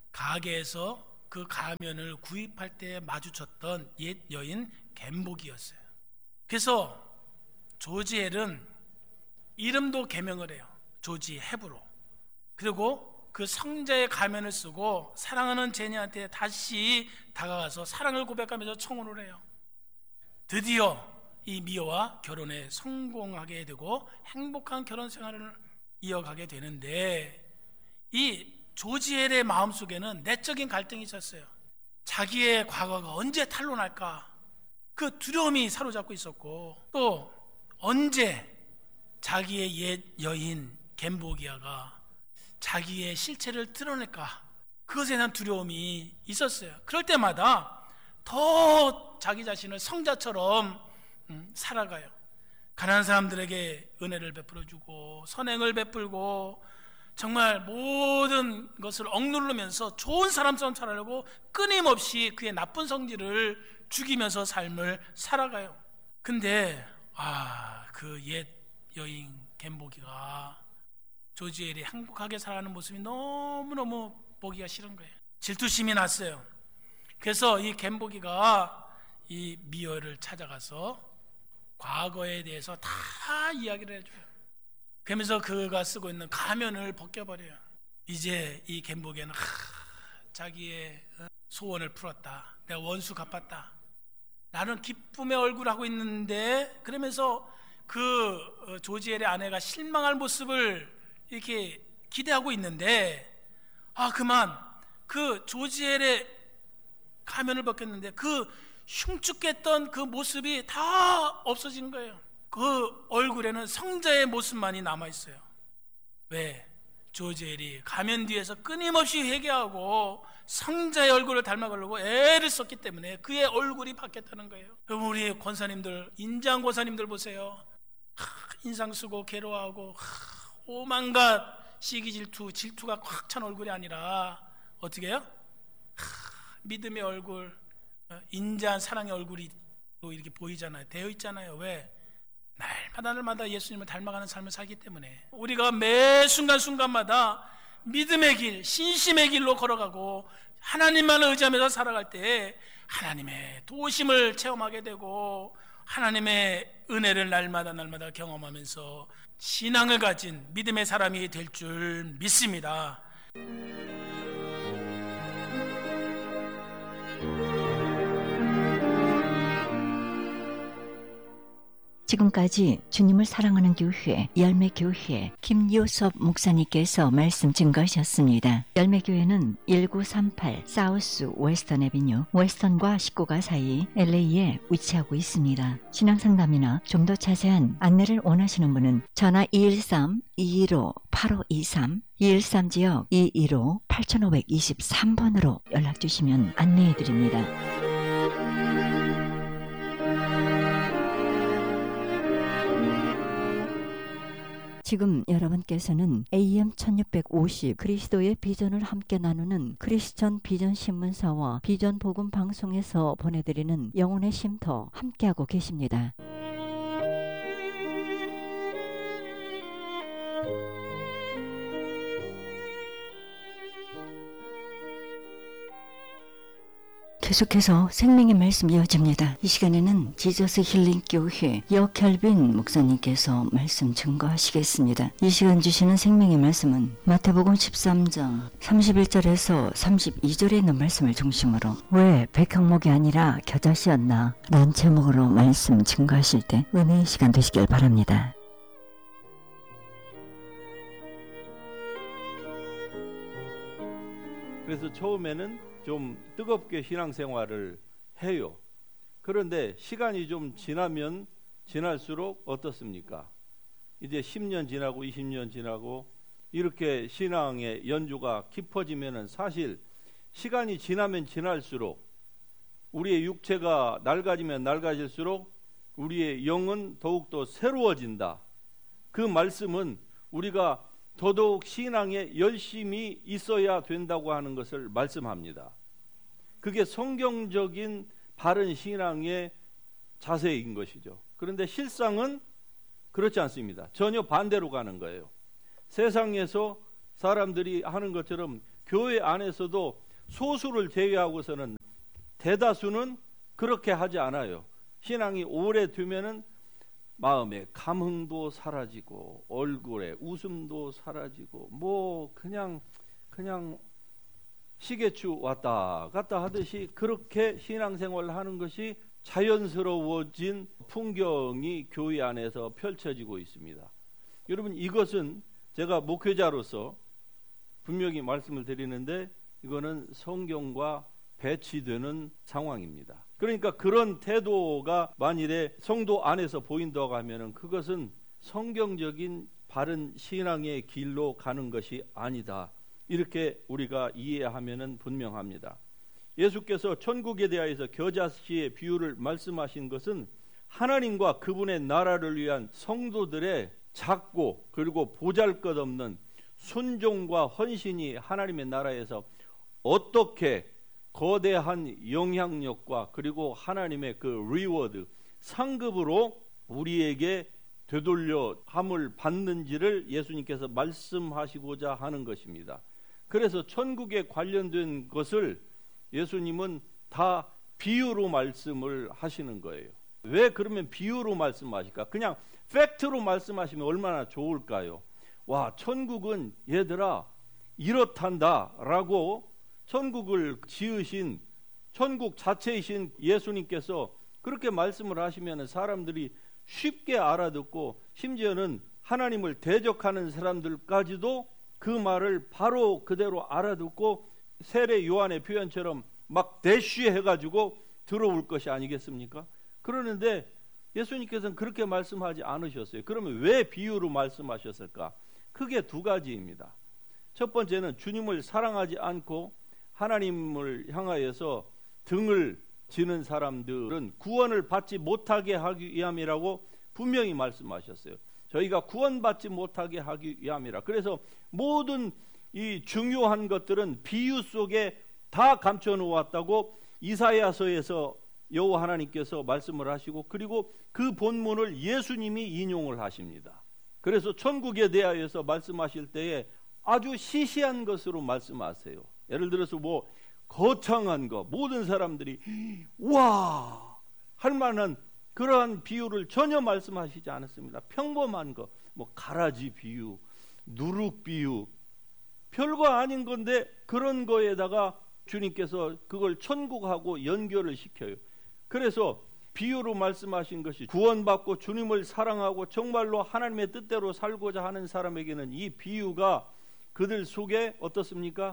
가게에서 그 가면을 구입할 때 마주쳤던 옛 여인 갬복이었어요. 그래서 조지엘은 이름도 개명을 해요. 조지 헤브로. 그리고 그 성자의 가면을 쓰고 사랑하는 제니한테 다시 다가가서 사랑을 고백하면서 청혼을 해요. 드디어 이 미어와 결혼에 성공하게 되고 행복한 결혼 생활을 이어가게 되는데, 이 조지엘의 마음속에는 내적인 갈등이 있었어요. 자기의 과거가 언제 탄로날까, 그 두려움이 사로잡고 있었고, 또 언제 자기의 옛 여인 갬보기아가 자기의 실체를 드러낼까, 그것에 대한 두려움이 있었어요. 그럴 때마다 더 자기 자신을 성자처럼 살아가요. 가난한 사람들에게 은혜를 베풀어주고 선행을 베풀고 정말 모든 것을 억누르면서 좋은 사람처럼 살아가려고 끊임없이 그의 나쁜 성질을 죽이면서 삶을 살아가요. 근데 그 옛 여인 갬보기가 조지엘이 행복하게 살아가는 모습이 너무너무 보기가 싫은 거예요. 질투심이 났어요. 그래서 이 갬보기가 이 미어를 찾아가서 과거에 대해서 다 이야기를 해줘요. 그러면서 그가 쓰고 있는 가면을 벗겨버려요. 이제 이 갬보기는 자기의 소원을 풀었다. 내가 원수 갚았다. 나는 기쁨의 얼굴 하고 있는데, 그러면서 그 조지엘의 아내가 실망할 모습을 이렇게 기대하고 있는데, 그만 그 조지엘의 가면을 벗겼는데 그 흉측했던 그 모습이 다 없어진 거예요. 그 얼굴에는 성자의 모습만이 남아있어요. 왜? 조지엘이 가면 뒤에서 끊임없이 회개하고 성자의 얼굴을 닮아가려고 애를 썼기 때문에 그의 얼굴이 바뀌었다는 거예요. 여러분, 우리 권사님들, 인자한 권사님들 보세요. 인상 쓰고 괴로워하고 오만갓 시기 질투가 꽉 찬 얼굴이 아니라 어떻게 해요? 믿음의 얼굴, 인자한 사랑의 얼굴이 또 이렇게 보이잖아요. 되어 있잖아요. 왜? 날마다 예수님을 닮아가는 삶을 살기 때문에. 우리가 매 순간순간마다 믿음의 길, 신심의 길로 걸어가고 하나님만 의지하면서 살아갈 때 하나님의 도우심을 체험하게 되고 하나님의 은혜를 날마다 경험하면서 신앙을 가진 믿음의 사람이 될 줄 믿습니다. 지금까지 주님을 사랑하는 교회, 열매교회 김요섭 목사님께서 말씀 증거하셨습니다. 열매교회는 1938 사우스 웨스턴 애비뉴 웨스턴과 19가 사이 LA에 위치하고 있습니다. 신앙상담이나 좀 더 자세한 안내를 원하시는 분은 전화 213-215-8523 213지역 215-8523번으로 연락주시면 안내해드립니다. 지금 여러분께서는 AM 1650 그리스도의 비전을 함께 나누는 크리스천 비전 신문사와 비전 복음 방송에서 보내드리는 영혼의 쉼터 함께하고 계십니다. 계속해서 생명의 말씀 이어집니다. 이 시간에는 지저스 힐링 교회 여켈빈 목사님께서 말씀 증거하시겠습니다. 이 시간 주시는 생명의 말씀은 마태복음 13장 31절에서 32절에 있는 말씀을 중심으로 왜 백향목이 아니라 겨자씨였나 라는 제목으로 말씀 증거하실 때 은혜의 시간 되시길 바랍니다. 그래서 처음에는 좀 뜨겁게 신앙생활을 해요. 그런데 시간이 좀 지나면 지날수록 어떻습니까? 이제 10년 지나고 20년 지나고 이렇게 신앙의 연주가 깊어지면은 사실 시간이 지나면 지날수록 우리의 육체가 낡아지면 낡아질수록 우리의 영은 더욱더 새로워진다. 그 말씀은 우리가 더더욱 신앙에 열심히 있어야 된다고 하는 것을 말씀합니다. 그게 성경적인 바른 신앙의 자세인 것이죠. 그런데 실상은 그렇지 않습니다. 전혀 반대로 가는 거예요. 세상에서 사람들이 하는 것처럼 교회 안에서도 소수를 제외하고서는 대다수는 그렇게 하지 않아요. 신앙이 오래 되면은 마음의 감흥도 사라지고 얼굴에 웃음도 사라지고 뭐 그냥 시계추 왔다 갔다 하듯이 그렇게 신앙생활을 하는 것이 자연스러워진 풍경이 교회 안에서 펼쳐지고 있습니다. 여러분, 이것은 제가 목회자로서 분명히 말씀을 드리는데 이거는 성경과 배치되는 상황입니다. 그러니까 그런 태도가 만일에 성도 안에서 보인다고 하면은 그것은 성경적인 바른 신앙의 길로 가는 것이 아니다. 이렇게 우리가 이해하면은 분명합니다. 예수께서 천국에 대하여서 겨자씨의 비유를 말씀하신 것은 하나님과 그분의 나라를 위한 성도들의 작고 그리고 보잘것없는 순종과 헌신이 하나님의 나라에서 어떻게 거대한 영향력과 그리고 하나님의 그 리워드, 상급으로 우리에게 되돌려 함을 받는지를 예수님께서 말씀하시고자 하는 것입니다. 그래서 천국에 관련된 것을 예수님은 다 비유로 말씀을 하시는 거예요. 왜 그러면 비유로 말씀하실까? 그냥 팩트로 말씀하시면 얼마나 좋을까요? 와, 천국은 얘들아 이렇단다라고 천국을 지으신 천국 자체이신 예수님께서 그렇게 말씀을 하시면 사람들이 쉽게 알아듣고 심지어는 하나님을 대적하는 사람들까지도 그 말을 바로 그대로 알아듣고 세례 요한의 표현처럼 막 대쉬해가지고 들어올 것이 아니겠습니까? 그러는데 예수님께서는 그렇게 말씀하지 않으셨어요. 그러면 왜 비유로 말씀하셨을까? 크게 두 가지입니다. 첫 번째는 주님을 사랑하지 않고 하나님을 향하여서 등을 지는 사람들은 구원을 받지 못하게 하기 위함이라고 분명히 말씀하셨어요. 저희가 구원받지 못하게 하기 위함이라. 그래서 모든 이 중요한 것들은 비유 속에 다 감춰 놓았다고 이사야서에서 여호와 하나님께서 말씀을 하시고 그리고 그 본문을 예수님이 인용을 하십니다. 그래서 천국에 대하여서 말씀하실 때에 아주 시시한 것으로 말씀하세요. 예를 들어서 뭐 거창한 거, 모든 사람들이 와 할 만한 그러한 비유를 전혀 말씀하시지 않았습니다. 평범한 거, 뭐 가라지 비유, 누룩 비유, 별거 아닌 건데 그런 거에다가 주님께서 그걸 천국하고 연결을 시켜요. 그래서 비유로 말씀하신 것이 구원받고 주님을 사랑하고 정말로 하나님의 뜻대로 살고자 하는 사람에게는 이 비유가 그들 속에 어떻습니까?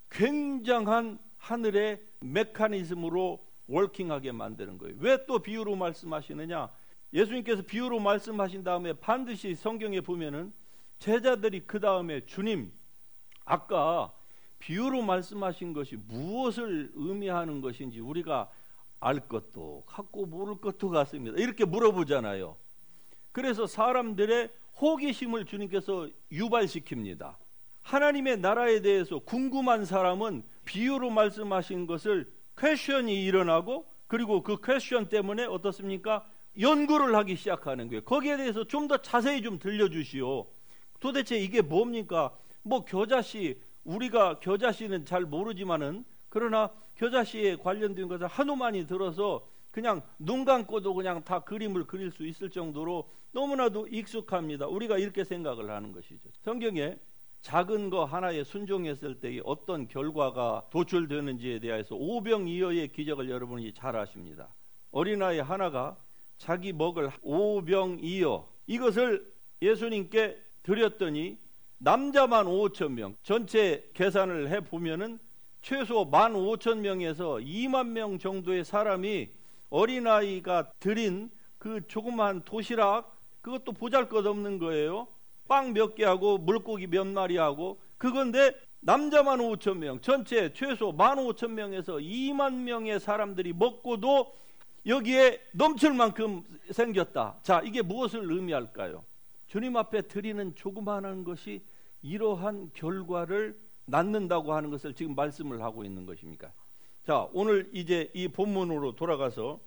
굉장한 하늘의 메커니즘으로 워킹하게 만드는 거예요. 왜 또 비유로 말씀하시느냐? 예수님께서 비유로 말씀하신 다음에 반드시 성경에 보면은 제자들이 그 다음에 주님, 아까 비유로 말씀하신 것이 무엇을 의미하는 것인지 우리가 알 것도 같고 모를 것도 같습니다. 이렇게 물어보잖아요. 그래서 사람들의 호기심을 주님께서 유발시킵니다. 하나님의 나라에 대해서 궁금한 사람은 비유로 말씀하신 것을 퀘션이 일어나고 그리고 그 퀘션 때문에 어떻습니까? 연구를 하기 시작하는 거예요. 거기에 대해서 좀 더 자세히 좀 들려주시오. 도대체 이게 뭡니까? 뭐 겨자씨, 우리가 겨자씨는 잘 모르지만은 그러나 겨자씨에 관련된 것을 하도 많이 들어서 그냥 눈 감고도 그냥 다 그림을 그릴 수 있을 정도로 너무나도 익숙합니다. 우리가 이렇게 생각을 하는 것이죠. 성경에 작은 거 하나에 순종했을 때의 어떤 결과가 도출되는지에 대해서 오병이어의 기적을 여러분이 잘 아십니다. 어린아이 하나가 자기 먹을 오병이어 이것을 예수님께 드렸더니 남자만 5,000명, 전체 계산을 해보면은 최소 15,000명에서 2만 명 정도의 사람이 어린아이가 드린 그 조그만 도시락, 그것도 보잘것없는 거예요. 빵 몇 개 하고 물고기 몇 마리 하고 그건데 남자만 5,000명, 전체 최소 15,000명에서 2만 명의 사람들이 먹고도 여기에 넘칠 만큼 생겼다. 자, 이게 무엇을 의미할까요? 주님 앞에 드리는 조그마한 것이 이러한 결과를 낳는다고 하는 것을 지금 말씀을 하고 있는 것입니까? 자, 오늘 이제 이 본문으로 돌아가서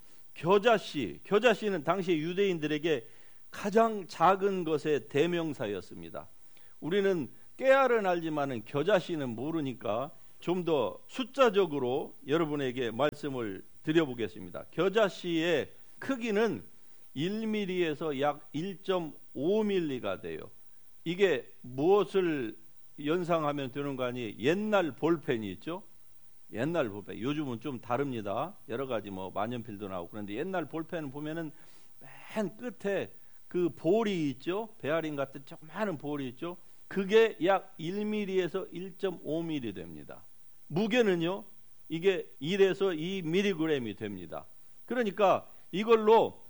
겨자씨는 당시 유대인들에게 가장 작은 것의 대명사였습니다. 우리는 깨알은 알지만은 겨자씨는 모르니까 좀 더 숫자적으로 여러분에게 말씀을 드려보겠습니다. 겨자씨의 크기는 1mm에서 약 1.5mm가 돼요. 이게 무엇을 연상하면 되는 거 아니에요? 옛날 볼펜이 있죠? 옛날 볼펜. 요즘은 좀 다릅니다. 여러 가지 뭐 만년필도 나오고 그런데 옛날 볼펜을 보면은 맨 끝에 그 볼이 있죠? 베어링 같은 조그마한 볼이 있죠? 그게 약 1mm에서 1.5mm 됩니다. 무게는요, 이게 1에서 2mg이 됩니다. 그러니까 이걸로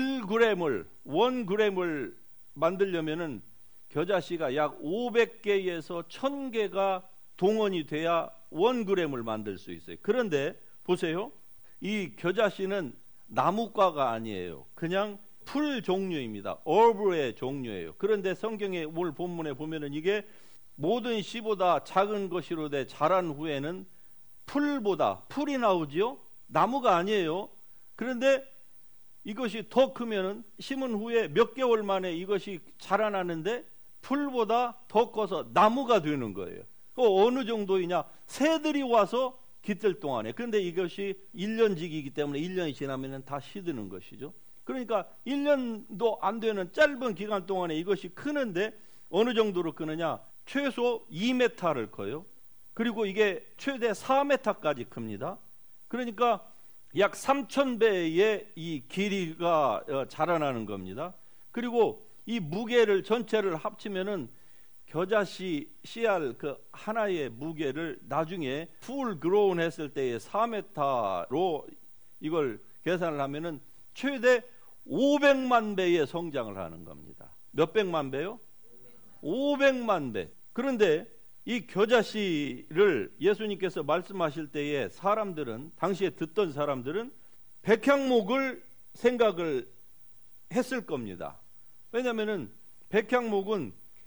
1g을 만들려면은 겨자씨가 약 500개에서 1000개가 동원이 돼야 1g을 만들 수 있어요. 그런데 보세요. 이 겨자씨는 나무과가 아니에요. 그냥 풀 종류입니다. 어브의 종류예요. 그런데 성경의 올 본문에 보면은 이게 모든 씨보다 작은 것이로 돼 자란 후에는 풀이 나오지요. 나무가 아니에요. 그런데 이것이 더 크면은 심은 후에 몇 개월 만에 이것이 자라나는데 풀보다 더 커서 나무가 되는 거예요. 어느 정도이냐? 새들이 와서 깃들 동안에. 그런데 이것이 1년직이기 때문에 1년이 지나면은 다 시드는 것이죠. 그러니까 1년도 안 되는 짧은 기간 동안에 이것이 크는데 어느 정도로 크느냐? 최소 2m를 커요. 그리고 이게 최대 4m까지 큽니다. 그러니까 약 3000배의 이 길이가 자라나는 겁니다. 그리고 이 무게를 전체를 합치면은 겨자씨 씨알 그 하나의 무게를 나중에 풀 그로운 했을 때의 4m로 이걸 계산을 하면은 최대 500만 배의 성장을 하는 겁니다. 몇백만 배요? 500만 배. 그런데 이 겨자씨를 예수님께서 말씀하실 때에 사람들은, 당시에 듣던 사람들은 백향목을 생각을 했을 겁니다. 왜냐하면은 백향목은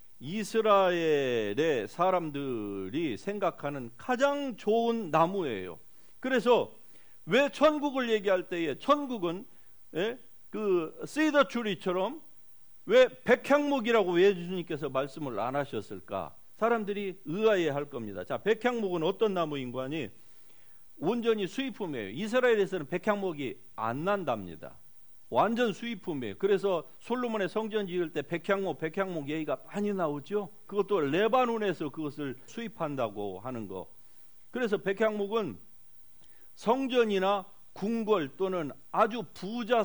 이스라엘의 사람들이 생각하는 가장 좋은 나무예요. 그래서 왜 천국을 얘기할 때에 천국은 그 시더 트리처럼 왜 백향목이라고 왜 예수님께서 말씀을 안 하셨을까? 사람들이 의아해 할 겁니다. 자, 백향목은 어떤 나무인 거 아니? 온전히 수입품이에요. 이스라엘에서는 백향목이 안 난답니다. 완전 수입품이에요. 그래서 솔로몬의 성전 지을 때 백향목 얘기가 많이 나오죠. 그것도 레바논에서 그것을 수입한다고 하는 거. 그래서 백향목은 성전이나 궁궐 또는 아주 부자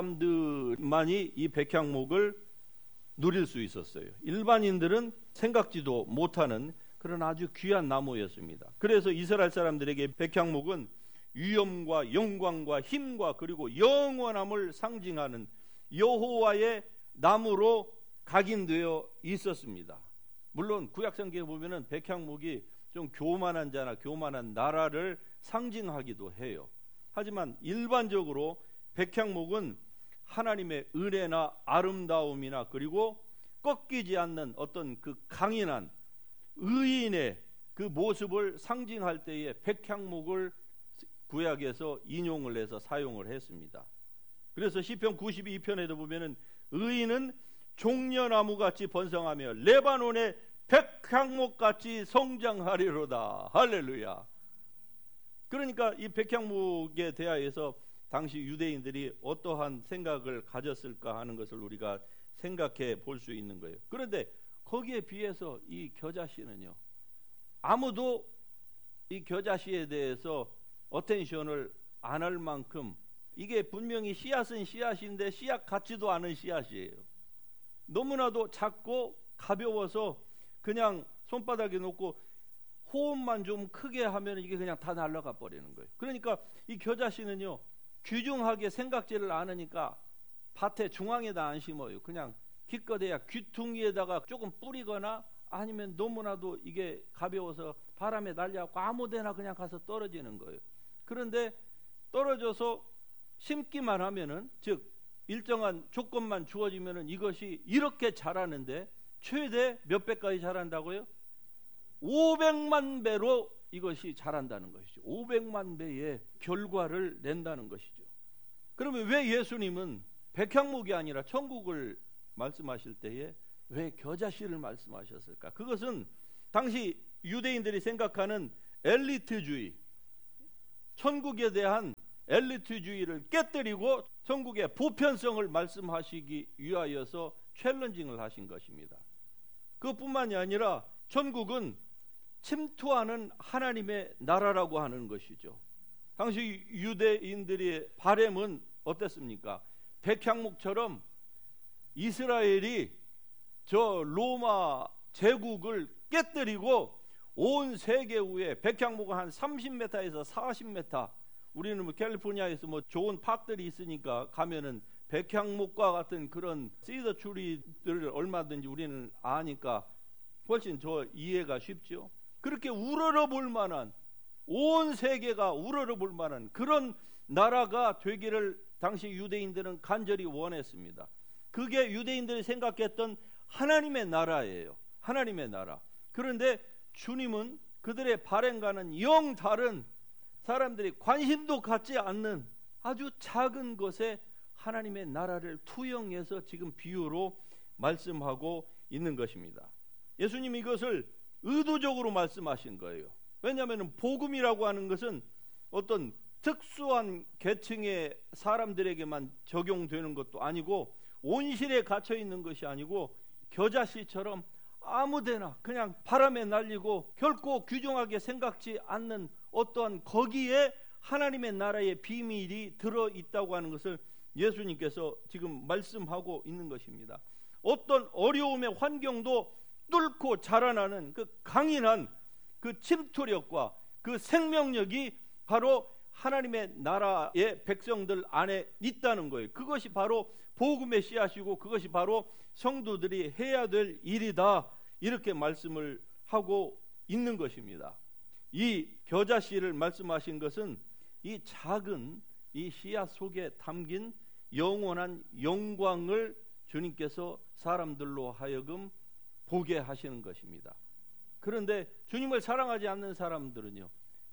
사람들만이 이 백향목을 누릴 수 있었어요. 일반인들은 생각지도 못하는 그런 아주 귀한 나무였습니다. 그래서 이스라엘 사람들에게 백향목은 위엄과 영광과 힘과 그리고 영원함을 상징하는 여호와의 나무로 각인되어 있었습니다. 물론 구약성경에 보면은 백향목이 좀 교만한 자나 교만한 나라를 상징하기도 해요. 하지만 일반적으로 백향목은 하나님의 은혜나 아름다움이나 그리고 꺾이지 않는 어떤 그 강인한 의인의 그 모습을 상징할 때에 백향목을 구약에서 인용을 해서 사용을 했습니다. 그래서 시편 92편에도 보면은 의인은 종려나무같이 번성하며 레바논의 백향목같이 성장하리로다. 할렐루야. 그러니까 이 백향목에 대하여서 당시 유대인들이 어떠한 생각을 가졌을까 하는 것을 우리가 생각해 볼 수 있는 거예요. 그런데 거기에 비해서 이 겨자씨는요, 아무도 이 겨자씨에 대해서 어텐션을 안 할 만큼 이게 분명히 씨앗은 씨앗인데 씨앗 같지도 않은 씨앗이에요. 너무나도 작고 가벼워서 그냥 손바닥에 놓고 호흡만 좀 크게 하면 이게 그냥 다 날아가 버리는 거예요. 그러니까 이 겨자씨는요, 귀중하게 생각지를 않으니까 밭의 중앙에다 안 심어요. 그냥 기껏해야 귀퉁이에다가 조금 뿌리거나 아니면 너무나도 이게 가벼워서 바람에 날려갖고 아무데나 그냥 가서 떨어지는 거예요. 그런데 떨어져서 심기만 하면은, 즉 일정한 조건만 주어지면은 이것이 이렇게 자라는데 최대 몇 배까지 자란다고요? 500만 배로 이것이 자란다는 것이죠. 500만 배의 결과를 낸다는 것이죠. 그러면 왜 예수님은 백향목이 아니라 천국을 말씀하실 때에 왜 겨자씨를 말씀하셨을까? 그것은 당시 유대인들이 생각하는 엘리트주의, 천국에 대한 엘리트주의를 깨뜨리고 천국의 보편성을 말씀하시기 위하여서 챌린징을 하신 것입니다. 그것뿐만이 아니라 천국은 침투하는 하나님의 나라라고 하는 것이죠. 당시 유대인들의 바램은 어땠습니까? 백향목처럼 이스라엘이 저 로마 제국을 깨뜨리고 온 세계 위에 백향목은 한 30m에서 40m, 우리는 뭐 캘리포니아에서 뭐 좋은 파크들이 있으니까 가면은 백향목과 같은 그런 시더 추리들을 얼마든지 우리는 아니까 훨씬 저 이해가 쉽죠. 그렇게 우러러 볼 만한, 온 세계가 우러러 볼 만한 그런 나라가 되기를 당시 유대인들은 간절히 원했습니다. 그게 유대인들이 생각했던 하나님의 나라예요. 하나님의 나라. 그런데 주님은 그들의 바램과는 영 다른, 사람들이 관심도 갖지 않는 아주 작은 것에 하나님의 나라를 투영해서 지금 비유로 말씀하고 있는 것입니다. 예수님이 이것을 의도적으로 말씀하신 거예요. 왜냐하면 복음이라고 하는 것은 어떤 특수한 계층의 사람들에게만 적용되는 것도 아니고 온실에 갇혀 있는 것이 아니고 겨자씨처럼 아무데나 그냥 바람에 날리고 결코 귀중하게 생각지 않는 어떠한 거기에 하나님의 나라의 비밀이 들어있다고 하는 것을 예수님께서 지금 말씀하고 있는 것입니다. 어떤 어려움의 환경도 뚫고 자라나는 그 강인한 그 침투력과 그 생명력이 바로 하나님의 나라의 백성들 안에 있다는 거예요. 그것이 바로 복음의 씨앗이고 그것이 바로 성도들이 해야 될 일이다, 이렇게 말씀을 하고 있는 것입니다. 이 겨자씨를 말씀하신 것은 이 작은 이 씨앗 속에 담긴 영원한 영광을 주님께서 사람들로 하여금 보게 하시는 것입니다. 그런데 주님을 사랑하지 않는 사람들은요,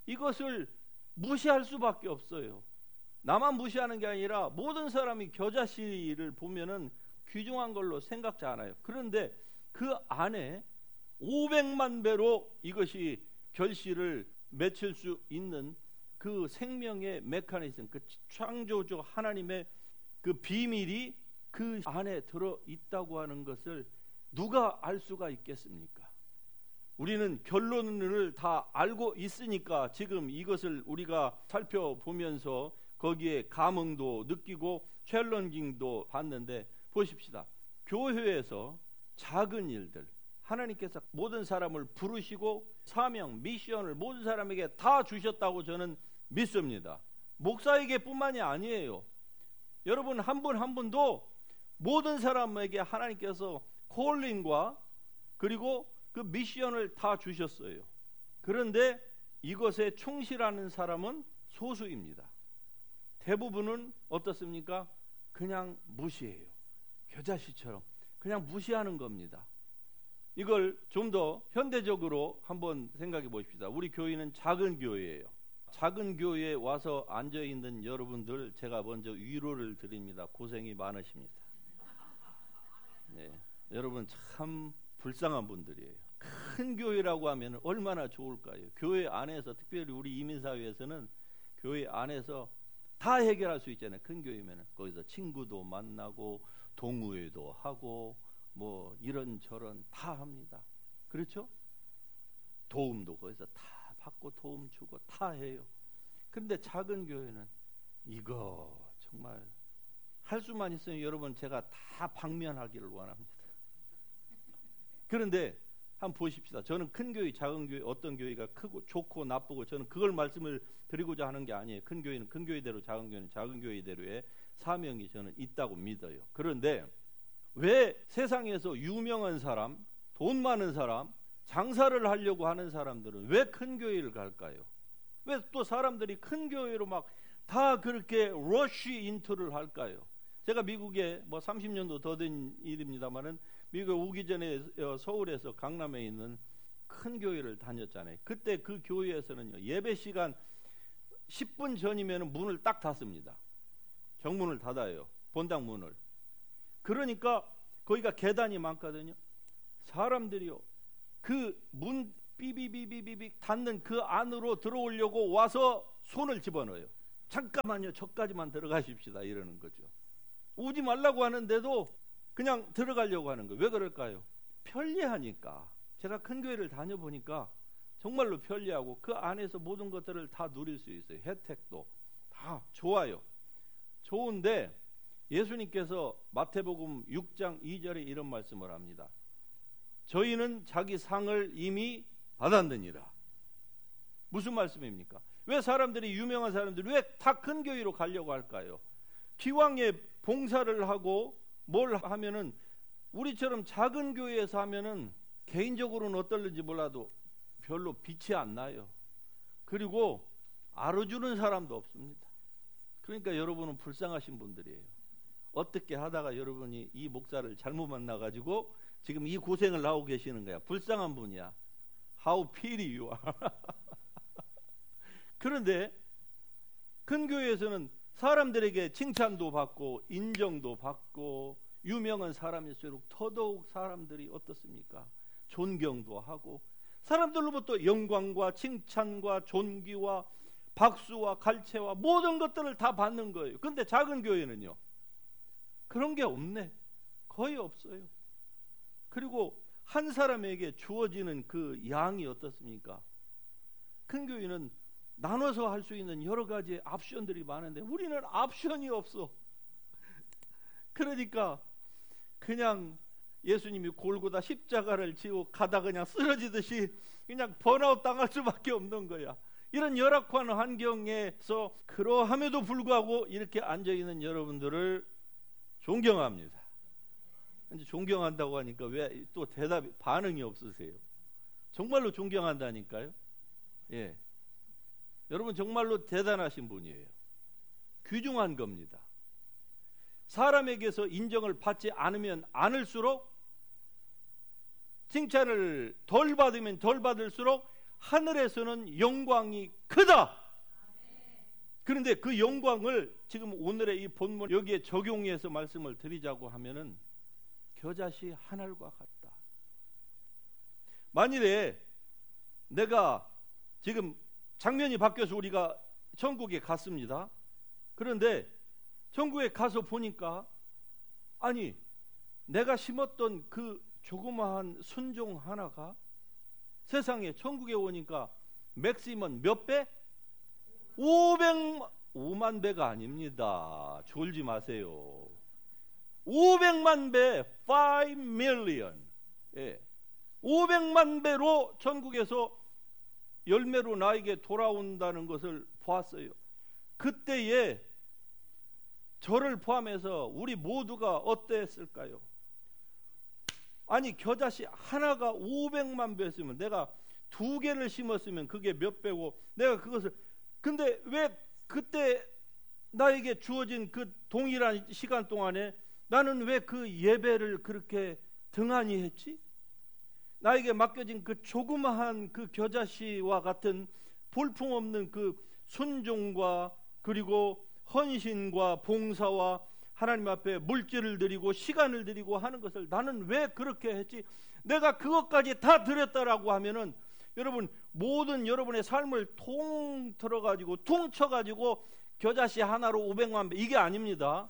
이것을 무시할 수밖에 없어요. 나만 무시하는 게 아니라 모든 사람이 겨자씨를 보면은 귀중한 걸로 생각지 않아요. 그런데 그 안에 500만 배로 이것이 결실을 맺힐 수 있는 그 생명의 메커니즘, 그 창조주 하나님의 그 비밀이 그 안에 들어 있다고 하는 것을 누가 알 수가 있겠습니까? 우리는 결론을 다 알고 있으니까 지금 이것을 우리가 살펴보면서 거기에 감흥도 느끼고 챌린징도 받는데, 보십시다. 교회에서 작은 일들, 하나님께서 모든 사람을 부르시고 사명, 미션을 모든 사람에게 다 주셨다고 저는 믿습니다. 목사에게 뿐만이 아니에요. 여러분 한 분 한 분도 모든 사람에게 하나님께서 콜링과 그리고 그 미션을 다 주셨어요. 그런데 이것에 충실하는 사람은 소수입니다. 대부분은 어떻습니까? 그냥 무시해요. 겨자씨처럼 그냥 무시하는 겁니다. 이걸 좀 더 현대적으로 한번 생각해 보십시다. 우리 교회는 작은 교회예요. 작은 교회에 와서 앉아있는 여러분들, 제가 먼저 위로를 드립니다. 고생이 많으십니다. 네, 여러분 참 불쌍한 분들이에요. 큰 교회라고 하면 얼마나 좋을까요? 교회 안에서, 특별히 우리 이민사회에서는 교회 안에서 다 해결할 수 있잖아요. 큰 교회면 거기서 친구도 만나고 동호회도 하고 뭐 이런저런 다 합니다. 그렇죠? 도움도 거기서 다 받고 도움 주고 다 해요. 그런데 작은 교회는 이거 정말 할 수만 있으면 여러분 제가 다 방면하기를 원합니다. 그런데 한번 보십시다. 저는 큰 교회, 작은 교회, 어떤 교회가 크고 좋고 나쁘고 저는 그걸 말씀을 드리고자 하는 게 아니에요. 큰 교회는 큰 교회대로, 작은 교회는 작은 교회대로의 사명이 저는 있다고 믿어요. 그런데 왜 세상에서 유명한 사람, 돈 많은 사람, 장사를 하려고 하는 사람들은 왜 큰 교회를 갈까요? 왜 또 사람들이 큰 교회로 막 다 그렇게 러쉬 인투를 할까요? 제가 미국에 뭐 30년도 더 된 일입니다만은 미국에 오기 전에 서울에서 강남에 있는 큰 교회를 다녔잖아요. 그때 그 교회에서는요, 예배 시간 10분 전이면 문을 딱 닫습니다. 정문을 닫아요. 본당 문을. 그러니까 거기가 계단이 많거든요. 사람들이요, 그 문 삐비비비비 닫는 그 안으로 들어오려고 와서 손을 집어넣어요. 잠깐만요, 저까지만 들어가십시다 이러는 거죠. 오지 말라고 하는데도 그냥 들어가려고 하는 거예요. 왜 그럴까요? 편리하니까. 제가 큰 교회를 다녀보니까 정말로 편리하고 그 안에서 모든 것들을 다 누릴 수 있어요. 혜택도 다 좋아요. 좋은데 예수님께서 마태복음 6장 2절에 이런 말씀을 합니다. 저희는 자기 상을 이미 받았느니라. 무슨 말씀입니까? 왜 사람들이, 유명한 사람들이 왜 다 큰 교회로 가려고 할까요? 기왕에 봉사를 하고 뭘 하면은, 우리처럼 작은 교회에서 하면은 개인적으로는 어떨는지 몰라도 별로 빛이 안 나요. 그리고 알아주는 사람도 없습니다. 그러니까 여러분은 불쌍하신 분들이에요. 어떻게 하다가 여러분이 이 목사를 잘못 만나가지고 지금 이 고생을 하고 계시는 거야. 불쌍한 분이야. How pity you are. 그런데 큰 교회에서는 사람들에게 칭찬도 받고 인정도 받고 유명한 사람일수록 더더욱 사람들이 어떻습니까? 존경도 하고 사람들로부터 영광과 칭찬과 존귀와 박수와 갈채와 모든 것들을 다 받는 거예요. 그런데 작은 교회는요, 그런 게 없네. 거의 없어요. 그리고 한 사람에게 주어지는 그 양이 어떻습니까? 큰 교회는 나눠서 할 수 있는 여러 가지 옵션들이 많은데 우리는 옵션이 없어. 그러니까 그냥 예수님이 골고다 십자가를 지고 가다 그냥 쓰러지듯이 그냥 번아웃 당할 수밖에 없는 거야. 이런 열악한 환경에서 그러함에도 불구하고 이렇게 앉아있는 여러분들을 존경합니다. 이제 존경한다고 하니까 왜 또 반응이 없으세요? 정말로 존경한다니까요. 예, 여러분 정말로 대단하신 분이에요. 귀중한 겁니다. 사람에게서 인정을 받지 않으면 않을수록, 칭찬을 덜 받으면 덜 받을수록 하늘에서는 영광이 크다. 그런데 그 영광을 지금 오늘의 이 본문 여기에 적용해서 말씀을 드리자고 하면은 겨자씨 한 알과 같다. 만일에 내가 지금 장면이 바뀌어서 우리가 천국에 갔습니다. 그런데 천국에 가서 보니까, 아니 내가 심었던 그 조그마한 순종 하나가 세상에 천국에 오니까 맥시멈 몇 배? 5만 배가 아닙니다. 졸지 마세요. 500만 배, 5 million. 예. 500만 배로 천국에서 열매로 나에게 돌아온다는 것을 보았어요. 그때에 저를 포함해서 우리 모두가 어땠을까요? 아니 겨자씨 하나가 500만 배였으면 내가 2개를 심었으면 그게 몇 배고, 내가 그것을, 근데 왜 그때 나에게 주어진 그 동일한 시간 동안에 나는 왜 그 예배를 그렇게 등한히 했지? 나에게 맡겨진 그 조그마한 그 겨자씨와 같은 볼품없는 그 순종과 그리고 헌신과 봉사와 하나님 앞에 물질을 드리고 시간을 드리고 하는 것을 나는 왜 그렇게 했지? 내가 그것까지 다 드렸다라고 하면은 여러분, 모든 여러분의 삶을 통틀어가지고 퉁쳐가지고 겨자씨 하나로 500만 배, 이게 아닙니다.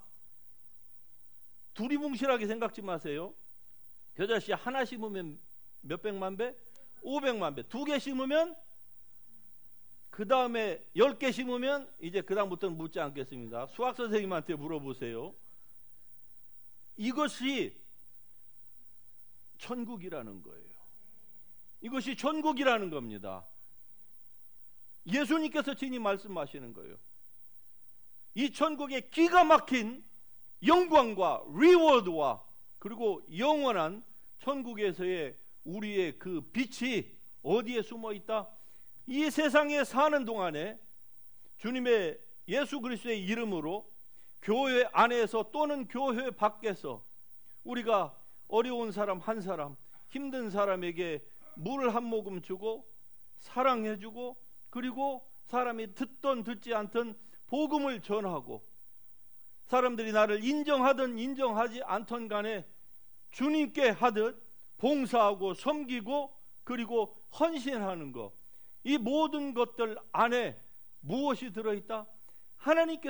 두리뭉실하게 생각지 마세요. 겨자씨 하나 심으면 몇백만 배? 500만 배. 2개 심으면, 그 다음에 10개 심으면, 이제 그 다음부터는 묻지 않겠습니다. 수학 선생님한테 물어보세요. 이것이 천국이라는 거예요. 이것이 천국이라는 겁니다. 예수님께서 친히 말씀하시는 거예요. 이 천국의 기가 막힌 영광과 리워드와 그리고 영원한 천국에서의 우리의 그 빛이 어디에 숨어 있다? 이 세상에 사는 동안에 주님의 예수 그리스도의 이름으로 교회 안에서 또는 교회 밖에서 우리가 어려운 사람 한 사람, 힘든 사람에게 물을 한 모금 주고 사랑해주고, 그리고 사람이 듣던 듣지 않던 복음을 전하고, 사람들이 나를 인정하든 인정하지 않던 간에 주님께 하듯 봉사하고 섬기고 그리고 헌신하는 것, 이 모든 것들 안에 무엇이 들어있다? 하나님께서